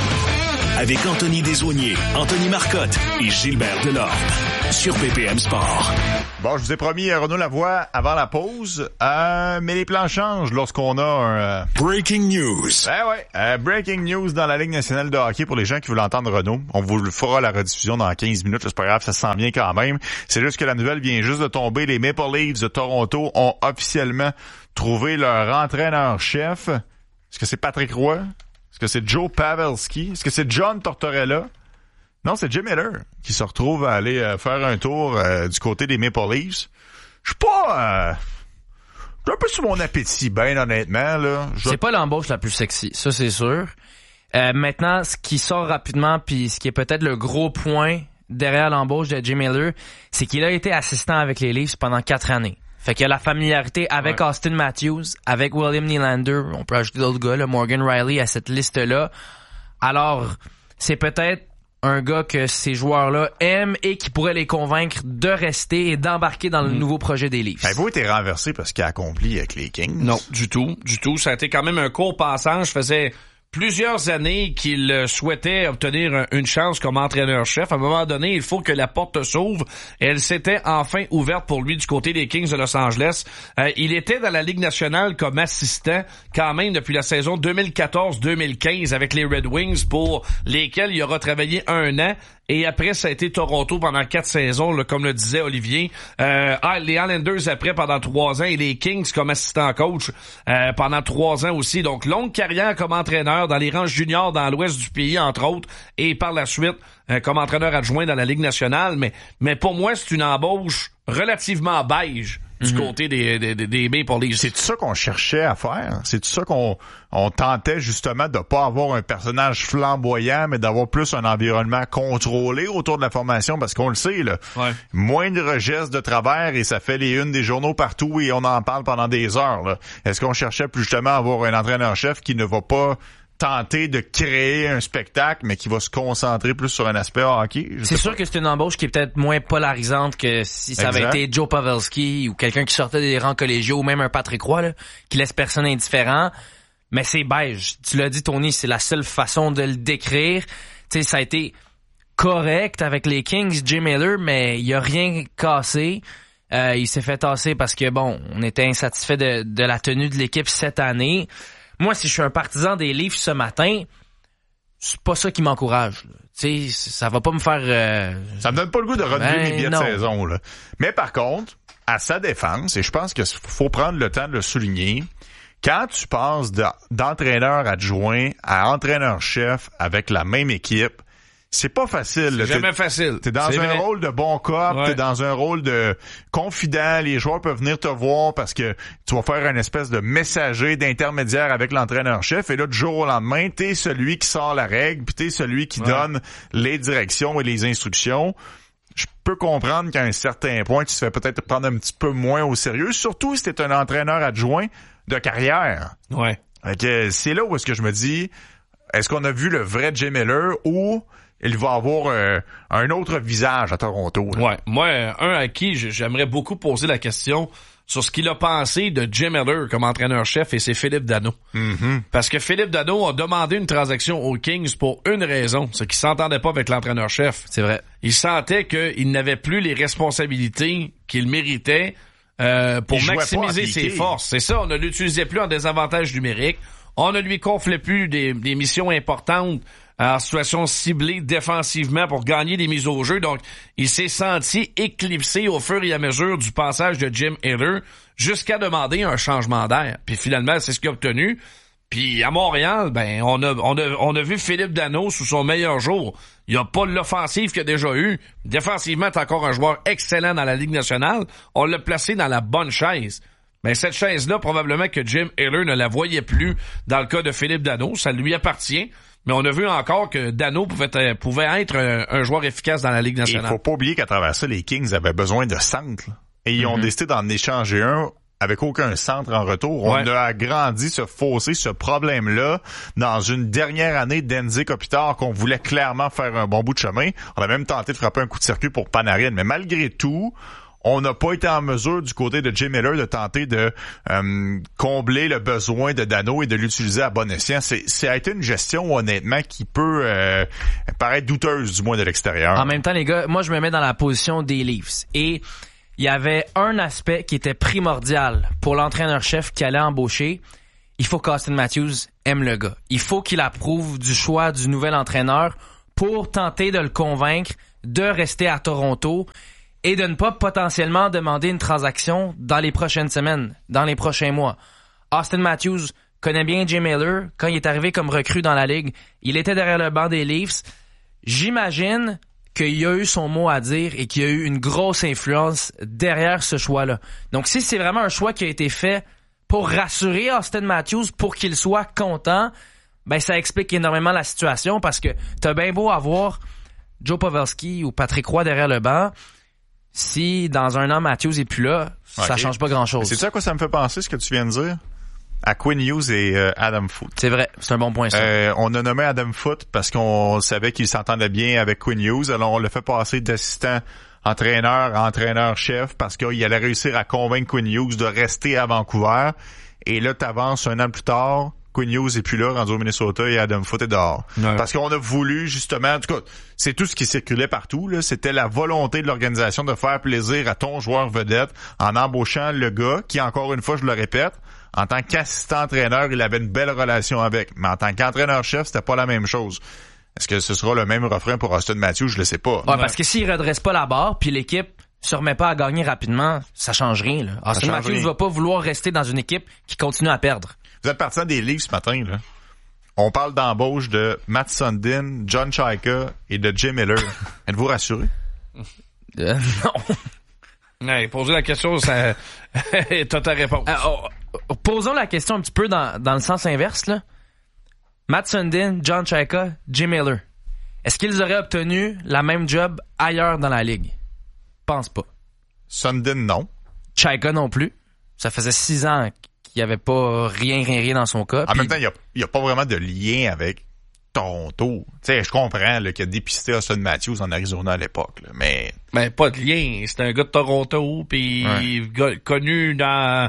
Avec Anthony Desaulniers, Anthony Marcotte et Gilbert Delorme. Sur BPM Sport. Bon, je vous ai promis Renaud Lavoie avant la pause, mais les plans changent lorsqu'on a un... Breaking news. Breaking news dans la Ligue nationale de hockey pour les gens qui veulent entendre Renaud. On vous fera la rediffusion dans 15 minutes, c'est pas grave, ça se sent bien quand même. C'est juste que la nouvelle vient juste de tomber. Les Maple Leafs de Toronto ont officiellement trouvé leur entraîneur-chef. Est-ce que c'est Patrick Roy? Est-ce que c'est Joe Pavelski? Est-ce que c'est John Tortorella? Non, c'est Jim Miller qui se retrouve à aller faire un tour du côté des Maple Leafs. Je suis pas... je suis un peu sur mon appétit, ben honnêtement. Là. C'est pas l'embauche la plus sexy, ça c'est sûr. Maintenant, ce qui sort rapidement, puis ce qui est peut-être le gros point derrière l'embauche de Jim Miller, c'est qu'il a été assistant avec les Leafs pendant 4 années. Fait qu'il y a la familiarité avec Austin Matthews, avec William Nylander, on peut ajouter d'autres gars, là, Morgan Riley à cette liste-là. Alors, c'est peut-être un gars que ces joueurs-là aiment et qui pourrait les convaincre de rester et d'embarquer dans le nouveau projet des Leafs. Avez-vous été renversé parce qu'il a accompli avec les Kings? Non, du tout. Ça a été quand même un court passage. Faisait plusieurs années qu'il souhaitait obtenir une chance comme entraîneur-chef. À un moment donné, il faut que la porte s'ouvre. Elle s'était enfin ouverte pour lui du côté des Kings de Los Angeles. Il était dans la Ligue nationale comme assistant quand même depuis la saison 2014-2015 avec les Red Wings pour lesquels il aura travaillé 1 an. Et après, ça a été Toronto pendant 4 saisons, là, comme le disait Olivier. Les Islanders après pendant 3 ans et les Kings comme assistant coach pendant 3 ans aussi. Donc, longue carrière comme entraîneur dans les rangs juniors dans l'ouest du pays, entre autres, et par la suite comme entraîneur adjoint dans la Ligue nationale. Mais pour moi, c'est une embauche relativement beige du côté des Maple Leafs. C'est ça qu'on cherchait à faire? C'est ça qu'on tentait justement de pas avoir un personnage flamboyant, mais d'avoir plus un environnement contrôlé autour de la formation? Parce qu'on le sait, là, moindre geste de travers et ça fait les unes des journaux partout et on en parle pendant des heures. Là. Est-ce qu'on cherchait plus justement à avoir un entraîneur-chef qui ne va pas tenter de créer un spectacle, mais qui va se concentrer plus sur un aspect hockey? C'est sûr que c'est une embauche qui est peut-être moins polarisante que si ça avait été Joe Pavelski ou quelqu'un qui sortait des rangs collégiaux ou même un Patrick Roy, là, qui laisse personne indifférent. Mais c'est beige. Tu l'as dit, Tony, c'est la seule façon de le décrire. Tu sais, ça a été correct avec les Kings, Jim Miller, mais il a rien cassé. Il s'est fait tasser parce que, bon, on était insatisfait de la tenue de l'équipe cette année. Moi, si je suis un partisan des Leafs ce matin, c'est pas ça qui m'encourage. Tu sais, ça va pas me faire... Ça me donne pas le goût de renouveler mes billets de saison. Là. Mais par contre, à sa défense, et je pense qu'il faut prendre le temps de le souligner, quand tu passes d'entraîneur adjoint à entraîneur-chef avec la même équipe, c'est pas facile. C'est jamais facile. T'es dans un rôle de bon cop, t'es dans un rôle de confident, les joueurs peuvent venir te voir parce que tu vas faire une espèce de messager, d'intermédiaire avec l'entraîneur-chef, et là, du jour au lendemain, t'es celui qui sort la règle, puis t'es celui qui donne les directions et les instructions. Je peux comprendre qu'à un certain point, tu te fais peut-être prendre un petit peu moins au sérieux, surtout si t'es un entraîneur adjoint de carrière. Ouais. Okay, c'est là où est-ce que je me dis, est-ce qu'on a vu le vrai Jim Miller ou il va avoir un autre visage à Toronto? Là? Ouais. Moi, un à qui j'aimerais beaucoup poser la question sur ce qu'il a pensé de Jim Miller comme entraîneur-chef, et c'est Philippe Danault. Parce que Philippe Danault a demandé une transaction aux Kings pour une raison, c'est qu'il s'entendait pas avec l'entraîneur-chef. C'est vrai. Il sentait qu'il n'avait plus les responsabilités qu'il méritait pour maximiser ses forces. C'est ça, on ne l'utilisait plus en désavantage numérique. On ne lui confiait plus des missions importantes en situation ciblée défensivement pour gagner des mises au jeu. Donc, il s'est senti éclipsé au fur et à mesure du passage de Jim Miller jusqu'à demander un changement d'air. Puis finalement, c'est ce qu'il a obtenu. Puis à Montréal, ben on a vu Philippe Danault sous son meilleur jour. Il a pas l'offensive qu'il a déjà eu. Défensivement, c'est encore un joueur excellent dans la Ligue nationale. On l'a placé dans la bonne chaise. Mais cette chaise-là, probablement que Jim Hiller ne la voyait plus dans le cas de Philippe Danault. Ça lui appartient. Mais on a vu encore que Danault pouvait être un joueur efficace dans la Ligue nationale. Il faut pas oublier qu'à travers ça, les Kings avaient besoin de centre. Et ils ont décidé d'en échanger un avec aucun centre en retour. On a agrandi ce fossé, ce problème-là, dans une dernière année d'Enzi Kopitar qu'on voulait clairement faire un bon bout de chemin. On a même tenté de frapper un coup de circuit pour Panarin. Mais malgré tout, on n'a pas été en mesure du côté de Jim Miller de tenter de combler le besoin de Danault et de l'utiliser à bon escient. Ça a été une gestion, honnêtement, qui peut paraître douteuse, du moins de l'extérieur. En même temps, les gars, moi, je me mets dans la position des Leafs. Et il y avait un aspect qui était primordial pour l'entraîneur-chef qui allait embaucher. Il faut qu'Austin Matthews aime le gars. Il faut qu'il approuve du choix du nouvel entraîneur pour tenter de le convaincre de rester à Toronto et de ne pas potentiellement demander une transaction dans les prochaines semaines, dans les prochains mois. Austin Matthews connaît bien Jim Miller. Quand il est arrivé comme recrue dans la Ligue, il était derrière le banc des Leafs. J'imagine qu'il a eu son mot à dire et qu'il y a eu une grosse influence derrière ce choix-là. Donc, si c'est vraiment un choix qui a été fait pour rassurer Austin Matthews, pour qu'il soit content, ben ça explique énormément la situation parce que t'as bien beau avoir Joe Pavelski ou Patrick Roy derrière le banc. Si, dans un an, Matthews est plus là, ça change pas grand-chose. C'est ça à quoi ça me fait penser, ce que tu viens de dire? À Quinn Hughes et Adam Foote. C'est vrai, c'est un bon point, ça. On a nommé Adam Foote parce qu'on savait qu'il s'entendait bien avec Quinn Hughes. Alors, on l'a fait passer d'assistant entraîneur à entraîneur-chef parce qu'il allait réussir à convaincre Quinn Hughes de rester à Vancouver. Et là, t'avances un an plus tard, Quinn Hughes est plus là, rendu au Minnesota, et Adam Foote est dehors. Ouais. Parce qu'on a voulu, justement, en tout cas, c'est tout ce qui circulait partout, là. C'était la volonté de l'organisation de faire plaisir à ton joueur vedette en embauchant le gars qui, encore une fois, je le répète, en tant qu'assistant-entraîneur, il avait une belle relation avec. Mais en tant qu'entraîneur-chef, c'était pas la même chose. Est-ce que ce sera le même refrain pour Austin Matthews? Je le sais pas. Ouais, parce que s'il redresse pas la barre, puis l'équipe se remet pas à gagner rapidement, ça change rien, là. Austin Matthews va pas vouloir rester dans une équipe qui continue à perdre. Vous êtes partisan des Leafs ce matin, là. On parle d'embauche de Matt Sundin, John Chayka et de Jim Miller. Êtes-vous rassuré? Non. Ouais, poser la question, ça... t'as ta réponse. Posons la question un petit peu dans le sens inverse, là. Matt Sundin, John Chayka, Jim Miller. Est-ce qu'ils auraient obtenu la même job ailleurs dans la Ligue? Pense pas. Sundin, non. Chayka non plus. Ça faisait 6 ans qu'il n'y avait pas rien dans son cas. En même temps, il y a pas vraiment de lien avec Toronto. Tu sais, je comprends là, qu'il a dépisté Austin Matthews en Arizona à l'époque, là, mais... Ben, pas de lien. C'est un gars de Toronto, puis connu dans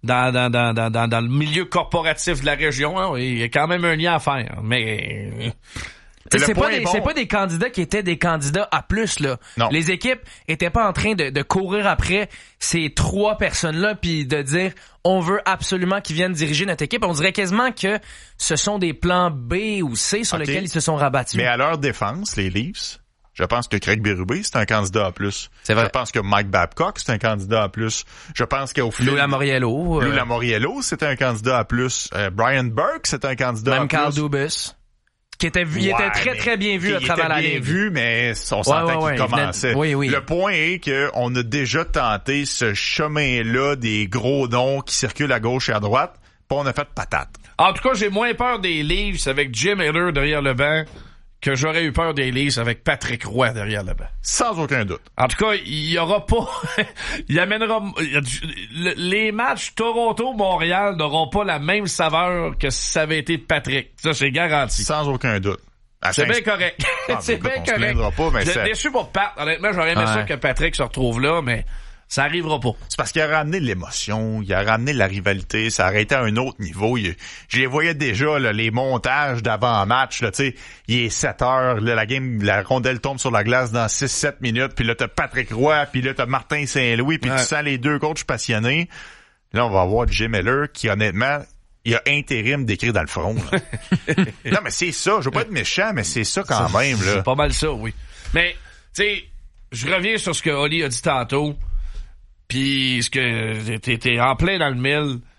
le milieu corporatif de la région. Hein, il y a quand même un lien à faire, mais... C'est pas des candidats qui étaient des candidats à plus, là. Non. Les équipes étaient pas en train de courir après ces 3 personnes-là puis de dire on veut absolument qu'ils viennent diriger notre équipe. On dirait quasiment que ce sont des plans B ou C sur lesquels ils se sont rabattus. Mais à leur défense, les Leafs, je pense que Craig Berube, c'est un candidat à plus. C'est vrai. Je pense que Mike Babcock, c'est un candidat à plus. Je pense qu'au final... Lou Lamoriello, c'est un candidat à plus. Brian Burke, c'est un candidat à plus. Même Carl Dubas. Il était très bien vu à travers la Ligue. Il était bien vu, mais on sentait qu'il commençait. Oui. Le point est qu'on a déjà tenté ce chemin-là des gros noms qui circulent à gauche et à droite, puis on a fait patate. En tout cas, j'ai moins peur des Leafs avec Jim Miller derrière le banc que j'aurais eu peur des Leafs avec Patrick Roy derrière le banc. Sans aucun doute. En tout cas, il y aura pas... il amènera... Les matchs Toronto-Montréal n'auront pas la même saveur que si ça avait été Patrick. Ça, c'est garanti. Sans aucun doute. C'est bien correct. C'est bien correct. J'ai déçu pour Pat. Honnêtement, j'aurais aimé ça que Patrick se retrouve là, mais... ça arrivera pas. C'est parce qu'il a ramené l'émotion, il a ramené la rivalité, ça aurait été à un autre niveau. Je les voyais déjà, là, les montages d'avant-match, là, tu sais, il est 7 heures, là, la rondelle tombe sur la glace dans 6-7 minutes, puis là, t'as Patrick Roy, puis là, t'as Martin Saint-Louis, puis tu sens les deux coachs passionnés. Là, on va voir Jim Miller, qui, honnêtement, il a intérim d'écrire dans le front. Non, mais c'est ça, je veux pas être méchant, mais c'est ça quand même, là. C'est pas mal ça, oui. Mais, tu sais, je reviens sur ce que Oli a dit tantôt. Puis ce que t'es en plein dans le mille.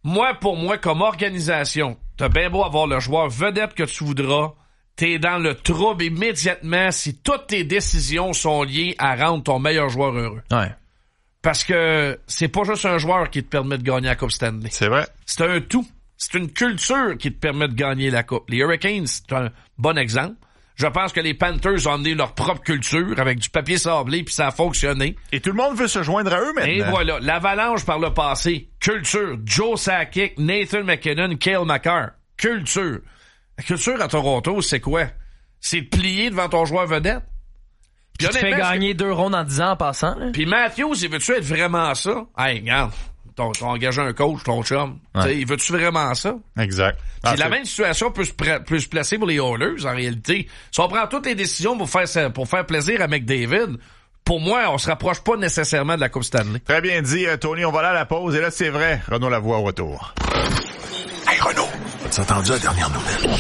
pour moi, comme organisation, t'as bien beau avoir le joueur vedette que tu voudras, t'es dans le trouble immédiatement si toutes tes décisions sont liées à rendre ton meilleur joueur heureux. Ouais. Parce que c'est pas juste un joueur qui te permet de gagner la Coupe Stanley. C'est vrai. C'est un tout. C'est une culture qui te permet de gagner la Coupe. Les Hurricanes, c'est un bon exemple. Je pense que les Panthers ont amené leur propre culture avec du papier sablé, puis ça a fonctionné. Et tout le monde veut se joindre à eux maintenant. Et voilà, l'Avalanche par le passé, culture. Joe Sakic, Nathan McKinnon, Cale Makar, culture. La culture à Toronto, c'est quoi? C'est de plier devant ton joueur vedette. Puis tu fais gagner 2 rondes en 10 ans en passant. Là. Puis Matthews, il veut-tu être vraiment ça? Hey, regarde, t'as engagé un coach, ton chum. Ouais. Il veut-tu vraiment ça? Exact. Puis la même situation peut se placer pour les Oilers, en réalité. Si on prend toutes les décisions pour faire plaisir à McDavid, pour moi, on se rapproche pas nécessairement de la Coupe Stanley. Très bien dit, Tony. On va aller à la pause. Et là, c'est vrai, Renaud Lavoie au retour. Hey, Renaud, as-tu entendu la dernière nouvelle?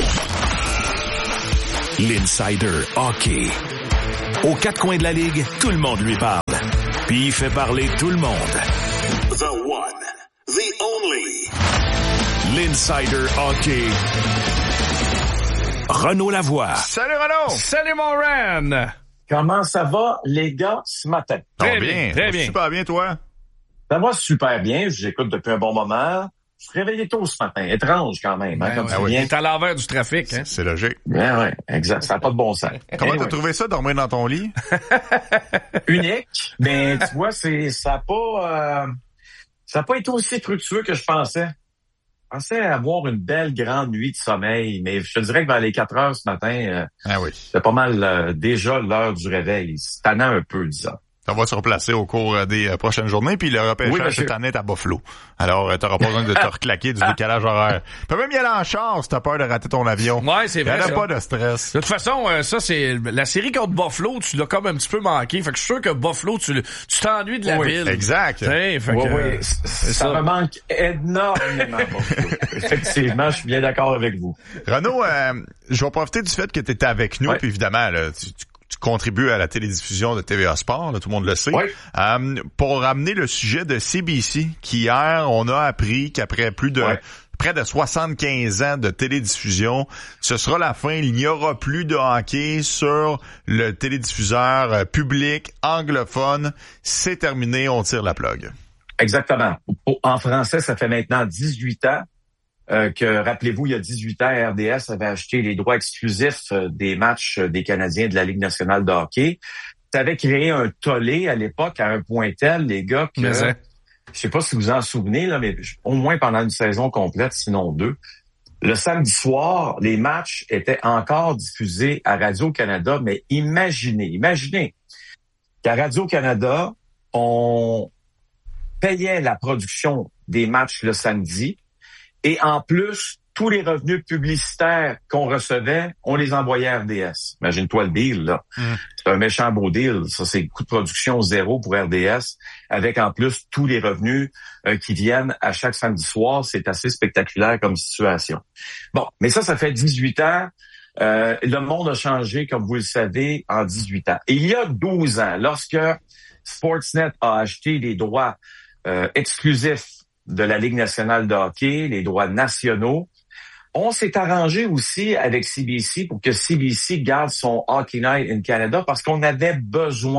L'Insider Hockey. Aux 4 coins de la Ligue, tout le monde lui parle. Puis il fait parler tout le monde. The one, the only. L'Insider Hockey. Renaud Lavoie. Salut Renaud! Salut mon Ren! Comment ça va, les gars, ce matin? Très bien, très bien. Super bien, toi? Ça va super bien. Je vous écoute depuis un bon moment. Je suis réveillé tôt ce matin. Étrange quand même. Hein, comme oui. T'es à l'envers du trafic. Hein? C'est logique. Oui, exact. Ça n'a pas de bon sens. Comment t'as trouvé ça, dormir dans ton lit? Unique. Ben, tu vois, ça a pas été aussi fructueux que je pensais. Je pensais avoir une belle grande nuit de sommeil, mais je te dirais que vers les 4 heures ce matin, c'est pas mal déjà l'heure du réveil. C'est tannant un peu, disons. Ça va se replacer au cours des prochaines journées, puis le repêchage cette année est à Buffalo. Alors, t'auras pas besoin de te reclaquer du décalage horaire. Tu peux même y aller en char si t'as peur de rater ton avion. Ouais, c'est vrai. Il y en a pas de stress. De toute façon, ça, c'est la série contre Buffalo, tu l'as comme un petit peu manqué. Fait que je suis sûr que Buffalo, tu t'ennuies de la ville. Exact. Oui, ça me manque énormément, Buffalo. Effectivement, je suis bien d'accord avec vous. Renaud, je vais profiter du fait que tu étais avec nous, puis évidemment, là, tu contribues à la télédiffusion de TVA Sport, là, tout le monde le sait. Oui. Pour ramener le sujet de CBC, qu'hier, on a appris qu'après près de 75 ans de télédiffusion, ce sera la fin. Il n'y aura plus de hockey sur le télédiffuseur public anglophone. C'est terminé, on tire la plug. Exactement. En français, ça fait maintenant 18 ans. Rappelez-vous, il y a 18 ans, RDS avait acheté les droits exclusifs des matchs des Canadiens de la Ligue nationale de hockey. Ça avait créé un tollé à l'époque à un point tel, les gars, que je sais pas si vous en souvenez, là, mais au moins pendant une saison complète, sinon 2, le samedi soir, les matchs étaient encore diffusés à Radio-Canada, mais imaginez qu'à Radio-Canada, on payait la production des matchs le samedi. Et en plus, tous les revenus publicitaires qu'on recevait, on les envoyait à RDS. Imagine-toi le deal, là. C'est un méchant beau deal. Ça, c'est coût de production 0 pour RDS, avec en plus tous les revenus qui viennent à chaque samedi soir. C'est assez spectaculaire comme situation. Bon, mais ça fait 18 ans. Le monde a changé, comme vous le savez, en 18 ans. Et il y a 12 ans, lorsque Sportsnet a acheté les droits exclusifs de la Ligue nationale de hockey, les droits nationaux, on s'est arrangé aussi avec CBC pour que CBC garde son Hockey Night in Canada parce qu'on avait besoin